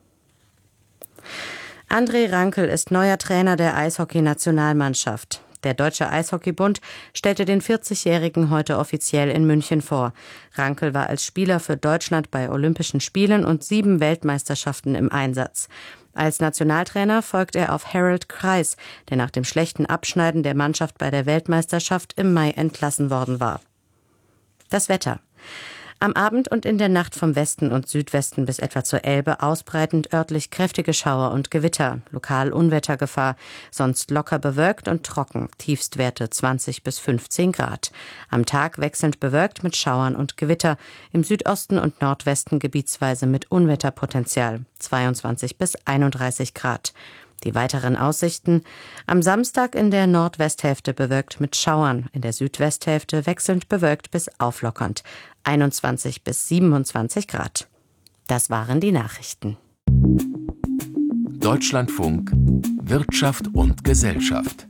André Rankel ist neuer Trainer der Eishockey-Nationalmannschaft. Der Deutsche Eishockeybund stellte den vierzigjährigen heute offiziell in München vor. Rankel war als Spieler für Deutschland bei Olympischen Spielen und sieben Weltmeisterschaften im Einsatz. Als Nationaltrainer folgt er auf Harold Kreis, der nach dem schlechten Abschneiden der Mannschaft bei der Weltmeisterschaft im Mai entlassen worden war. Das Wetter. Am Abend und in der Nacht vom Westen und Südwesten bis etwa zur Elbe ausbreitend örtlich kräftige Schauer und Gewitter, lokal Unwettergefahr, sonst locker bewölkt und trocken, Tiefstwerte zwanzig bis fünfzehn Grad. Am Tag wechselnd bewölkt mit Schauern und Gewitter, im Südosten und Nordwesten gebietsweise mit Unwetterpotenzial, zweiundzwanzig bis einunddreißig Grad. Die weiteren Aussichten: am Samstag in der Nordwesthälfte bewölkt mit Schauern, in der Südwesthälfte wechselnd bewölkt bis auflockernd, einundzwanzig bis siebenundzwanzig Grad. Das waren die Nachrichten. Deutschlandfunk Wirtschaft und Gesellschaft.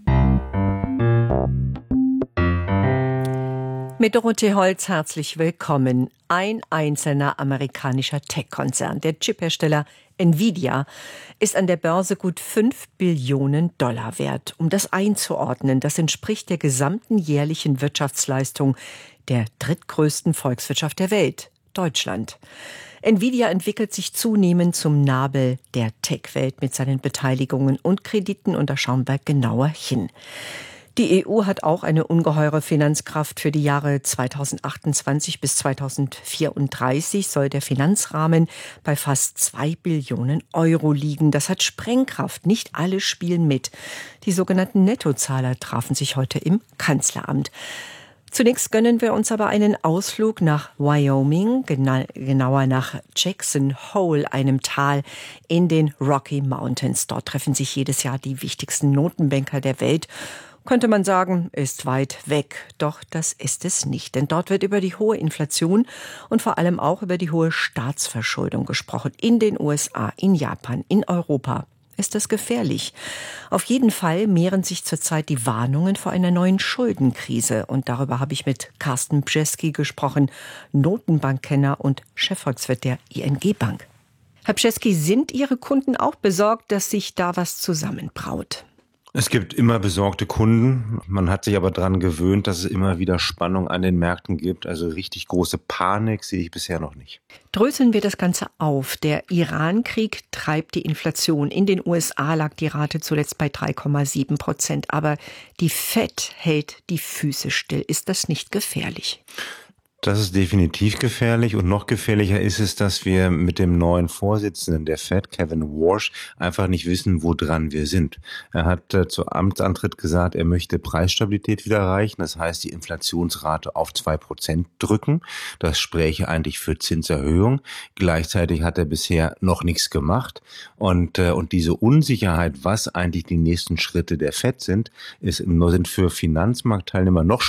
Mit Dorothee Holz herzlich willkommen. Ein einzelner amerikanischer Tech-Konzern, der Chiphersteller Nvidia, ist an der Börse gut fünf Billionen Dollar wert. Um das einzuordnen, das entspricht der gesamten jährlichen Wirtschaftsleistung der drittgrößten Volkswirtschaft der Welt, Deutschland. Nvidia entwickelt sich zunehmend zum Nabel der Tech-Welt mit seinen Beteiligungen und Krediten, und da schauen wir genauer hin. Die E U hat auch eine ungeheure Finanzkraft. Für die Jahre zweitausendachtundzwanzig bis zweitausendvierunddreißig soll der Finanzrahmen bei fast zwei Billionen Euro liegen. Das hat Sprengkraft. Nicht alle spielen mit. Die sogenannten Nettozahler trafen sich heute im Kanzleramt. Zunächst gönnen wir uns aber einen Ausflug nach Wyoming, gena- genauer nach Jackson Hole, einem Tal in den Rocky Mountains. Dort treffen sich jedes Jahr die wichtigsten Notenbanker der Welt. Könnte man sagen, ist weit weg. Doch das ist es nicht. Denn dort wird über die hohe Inflation und vor allem auch über die hohe Staatsverschuldung gesprochen. In den U S A, in Japan, in Europa. Ist das gefährlich? Auf jeden Fall mehren sich zurzeit die Warnungen vor einer neuen Schuldenkrise. Und darüber habe ich mit Carsten Bjeski gesprochen, Notenbankkenner und Chefvolkswirt der I N G Bank. Herr Bjeski, sind Ihre Kunden auch besorgt, dass sich da was zusammenbraut? Es gibt immer besorgte Kunden. Man hat sich aber daran gewöhnt, dass es immer wieder Spannung an den Märkten gibt. Also richtig große Panik sehe ich bisher noch nicht. Dröseln wir das Ganze auf. Der Iran-Krieg treibt die Inflation. In den U S A lag die Rate zuletzt bei drei Komma sieben Prozent. Aber die Fed hält die Füße still. Ist das nicht gefährlich? Das ist definitiv gefährlich, und noch gefährlicher ist es, dass wir mit dem neuen Vorsitzenden der Fed, Kevin Warsh, einfach nicht wissen, woran wir sind. Er hat äh, zu Amtsantritt gesagt, er möchte Preisstabilität wieder erreichen, das heißt die Inflationsrate auf zwei Prozent drücken. Das spräche eigentlich für Zinserhöhung. Gleichzeitig hat er bisher noch nichts gemacht, und äh, und diese Unsicherheit, was eigentlich die nächsten Schritte der Fed sind, ist sind für Finanzmarktteilnehmer noch schlimmer,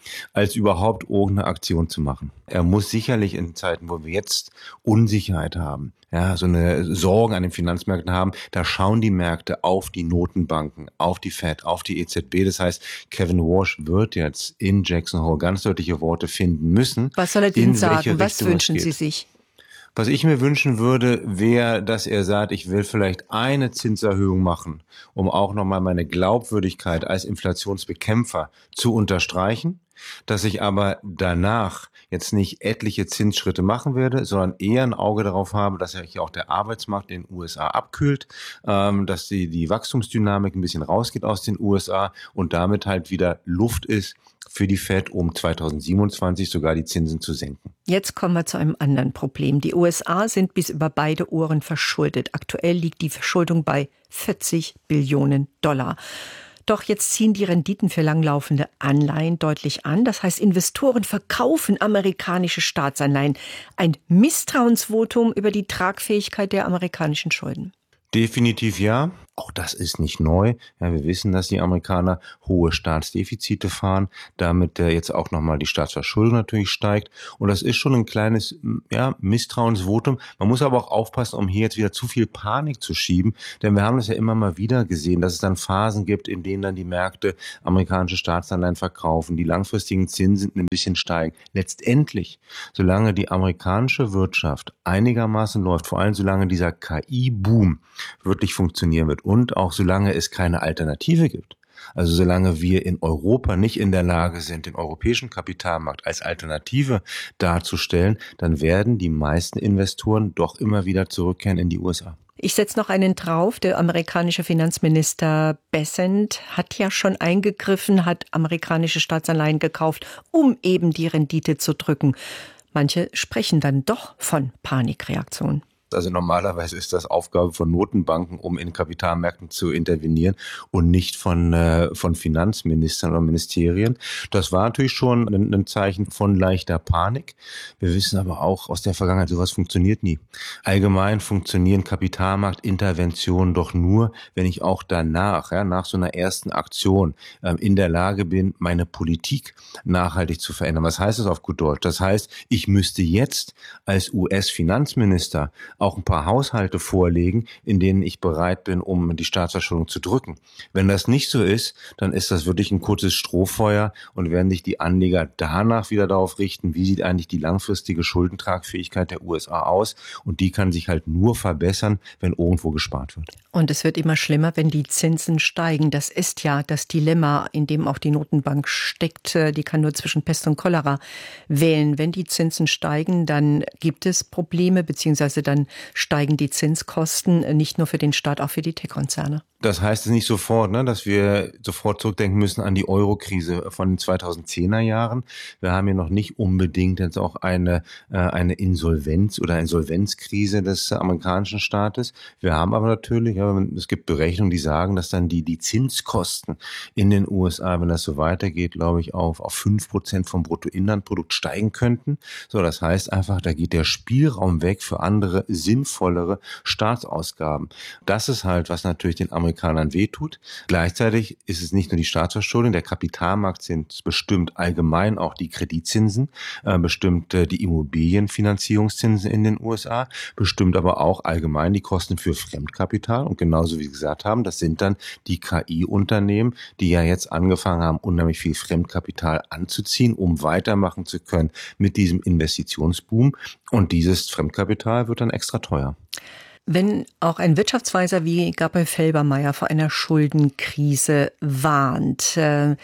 als überhaupt irgendeine Aktion zu machen. Er muss sicherlich in Zeiten, wo wir jetzt Unsicherheit haben, ja, so eine Sorgen an den Finanzmärkten haben, da schauen die Märkte auf die Notenbanken, auf die Fed, auf die E Z B. Das heißt, Kevin Warsh wird jetzt in Jackson Hole ganz deutliche Worte finden müssen. Was soll er denn sagen? Was wünschen Sie sich? Was ich mir wünschen würde, wäre, dass er sagt, ich will vielleicht eine Zinserhöhung machen, um auch nochmal meine Glaubwürdigkeit als Inflationsbekämpfer zu unterstreichen, dass ich aber danach jetzt nicht etliche Zinsschritte machen werde, sondern eher ein Auge darauf habe, dass sich auch der Arbeitsmarkt in den U S A abkühlt, ähm, dass die, die Wachstumsdynamik ein bisschen rausgeht aus den U S A und damit halt wieder Luft ist für die Fed, um zweitausendsiebenundzwanzig sogar die Zinsen zu senken. Jetzt kommen wir zu einem anderen Problem. Die U S A sind bis über beide Ohren verschuldet. Aktuell liegt die Verschuldung bei vierzig Billionen Dollar. Doch jetzt ziehen die Renditen für langlaufende Anleihen deutlich an. Das heißt, Investoren verkaufen amerikanische Staatsanleihen. Ein Misstrauensvotum über die Tragfähigkeit der amerikanischen Schulden. Definitiv ja. Auch das ist nicht neu. Ja, wir wissen, dass die Amerikaner hohe Staatsdefizite fahren, damit äh, jetzt auch nochmal die Staatsverschuldung natürlich steigt. Und das ist schon ein kleines ja, Misstrauensvotum. Man muss aber auch aufpassen, um hier jetzt wieder zu viel Panik zu schieben. Denn wir haben das ja immer mal wieder gesehen, dass es dann Phasen gibt, in denen dann die Märkte amerikanische Staatsanleihen verkaufen, die langfristigen Zinsen ein bisschen steigen. Letztendlich, solange die amerikanische Wirtschaft einigermaßen läuft, vor allem solange dieser K I-Boom wirklich funktionieren wird, und auch solange es keine Alternative gibt, also solange wir in Europa nicht in der Lage sind, den europäischen Kapitalmarkt als Alternative darzustellen, dann werden die meisten Investoren doch immer wieder zurückkehren in die U S A. Ich setze noch einen drauf. Der amerikanische Finanzminister Bessent hat ja schon eingegriffen, hat amerikanische Staatsanleihen gekauft, um eben die Rendite zu drücken. Manche sprechen dann doch von Panikreaktionen. Also normalerweise ist das Aufgabe von Notenbanken, um in Kapitalmärkten zu intervenieren und nicht von äh, von Finanzministern oder Ministerien. Das war natürlich schon ein, ein Zeichen von leichter Panik. Wir wissen aber auch aus der Vergangenheit, sowas funktioniert nie. Allgemein funktionieren Kapitalmarktinterventionen doch nur, wenn ich auch danach, ja, nach so einer ersten Aktion äh, in der Lage bin, meine Politik nachhaltig zu verändern. Was heißt das auf gut Deutsch? Das heißt, ich müsste jetzt als U S-Finanzminister auch ein paar Haushalte vorlegen, in denen ich bereit bin, um die Staatsverschuldung zu drücken. Wenn das nicht so ist, dann ist das wirklich ein kurzes Strohfeuer und werden sich die Anleger danach wieder darauf richten, wie sieht eigentlich die langfristige Schuldentragfähigkeit der U S A aus, und die kann sich halt nur verbessern, wenn irgendwo gespart wird. Und es wird immer schlimmer, wenn die Zinsen steigen. Das ist ja das Dilemma, in dem auch die Notenbank steckt. Die kann nur zwischen Pest und Cholera wählen. Wenn die Zinsen steigen, dann gibt es Probleme, beziehungsweise dann steigen die Zinskosten nicht nur für den Staat, auch für die Tech-Konzerne. Das heißt es nicht sofort, ne, dass wir sofort zurückdenken müssen an die Euro-Krise von den zweitausendzehner Jahren. Wir haben ja noch nicht unbedingt jetzt auch eine äh, eine Insolvenz oder Insolvenzkrise des amerikanischen Staates. Wir haben aber natürlich, ja, es gibt Berechnungen, die sagen, dass dann die die Zinskosten in den U S A, wenn das so weitergeht, glaube ich, auf auf fünf Prozent vom Bruttoinlandprodukt steigen könnten. So, das heißt einfach, da geht der Spielraum weg für andere sinnvollere Staatsausgaben. Das ist halt, was natürlich den Amerikanern Amerikanern wehtut. Gleichzeitig ist es nicht nur die Staatsverschuldung, der Kapitalmarkt sind bestimmt allgemein auch die Kreditzinsen, äh, bestimmt äh, die Immobilienfinanzierungszinsen in den U S A, bestimmt aber auch allgemein die Kosten für Fremdkapital. Und genauso wie Sie gesagt haben, das sind dann die K I-Unternehmen, die ja jetzt angefangen haben, unheimlich viel Fremdkapital anzuziehen, um weitermachen zu können mit diesem Investitionsboom. Und dieses Fremdkapital wird dann extra teuer. Wenn auch ein Wirtschaftsweiser wie Gabriel Felbermayr vor einer Schuldenkrise warnt,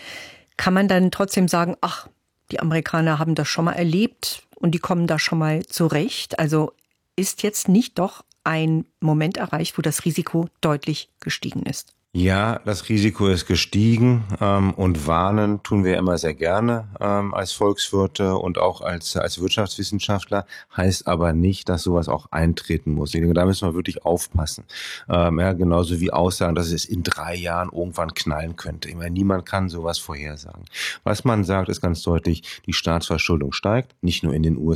kann man dann trotzdem sagen, ach, die Amerikaner haben das schon mal erlebt und die kommen da schon mal zurecht? Also ist jetzt nicht doch ein Moment erreicht, wo das Risiko deutlich gestiegen ist? Ja, das Risiko ist gestiegen ähm, und warnen tun wir immer sehr gerne ähm, als Volkswirte und auch als als Wirtschaftswissenschaftler, heißt aber nicht, dass sowas auch eintreten muss. Ich denke, da müssen wir wirklich aufpassen. Ähm, ja, genauso wie Aussagen, dass es in drei Jahren irgendwann knallen könnte. Ich meine, niemand kann sowas vorhersagen. Was man sagt, ist ganz deutlich, die Staatsverschuldung steigt, nicht nur in den U S A,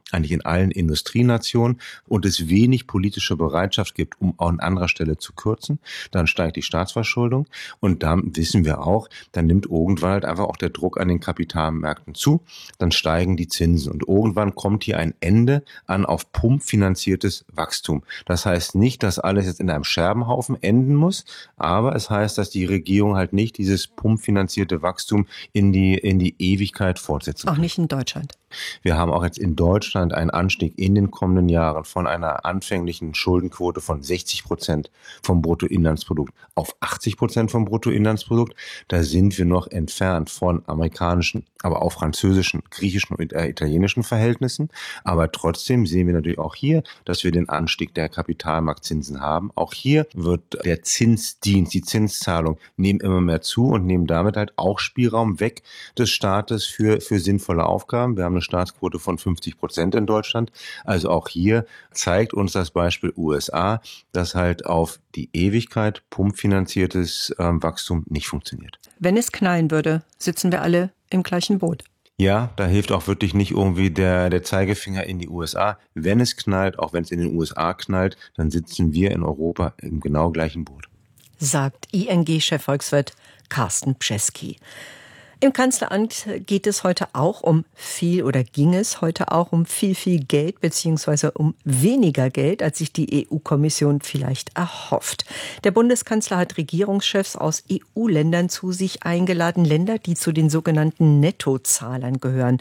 eigentlich in allen Industrienationen, und es wenig politische Bereitschaft gibt, um an anderer Stelle zu kürzen, dann steigt die Staatsverschuldung und dann wissen wir auch, dann nimmt irgendwann halt einfach auch der Druck an den Kapitalmärkten zu, dann steigen die Zinsen und irgendwann kommt hier ein Ende an auf Pump finanziertes Wachstum. Das heißt nicht, dass alles jetzt in einem Scherbenhaufen enden muss, aber es heißt, dass die Regierung halt nicht dieses pumpfinanzierte Wachstum in die, in die Ewigkeit fortsetzen kann. Auch nicht in Deutschland. Wir haben auch jetzt in Deutschland einen Anstieg in den kommenden Jahren von einer anfänglichen Schuldenquote von sechzig Prozent vom Bruttoinlandsprodukt auf achtzig Prozent vom Bruttoinlandsprodukt. Da sind wir noch entfernt von amerikanischen, aber auch französischen, griechischen und italienischen Verhältnissen. Aber trotzdem sehen wir natürlich auch hier, dass wir den Anstieg der Kapitalmarktzinsen haben. Auch hier wird der Zinsdienst, die Zinszahlung nehmen immer mehr zu und nehmen damit halt auch Spielraum weg des Staates für, für sinnvolle Aufgaben. Wir haben eine Staatsquote von fünfzig Prozent in Deutschland. Also auch hier zeigt uns das Beispiel U S A, dass halt auf die Ewigkeit pumpfinanziertes ähm, Wachstum nicht funktioniert. Wenn es knallen würde, sitzen wir alle im gleichen Boot. Ja, da hilft auch wirklich nicht irgendwie der, der Zeigefinger in die U S A. Wenn es knallt, auch wenn es in den U S A knallt, dann sitzen wir in Europa im genau gleichen Boot. Sagt I N G-Chefvolkswirt Carsten Bczewski. Im Kanzleramt geht es heute auch um viel oder ging es heute auch um viel, viel Geld beziehungsweise um weniger Geld, als sich die E U-Kommission vielleicht erhofft. Der Bundeskanzler hat Regierungschefs aus E U-Ländern zu sich eingeladen, Länder, die zu den sogenannten Nettozahlern gehören.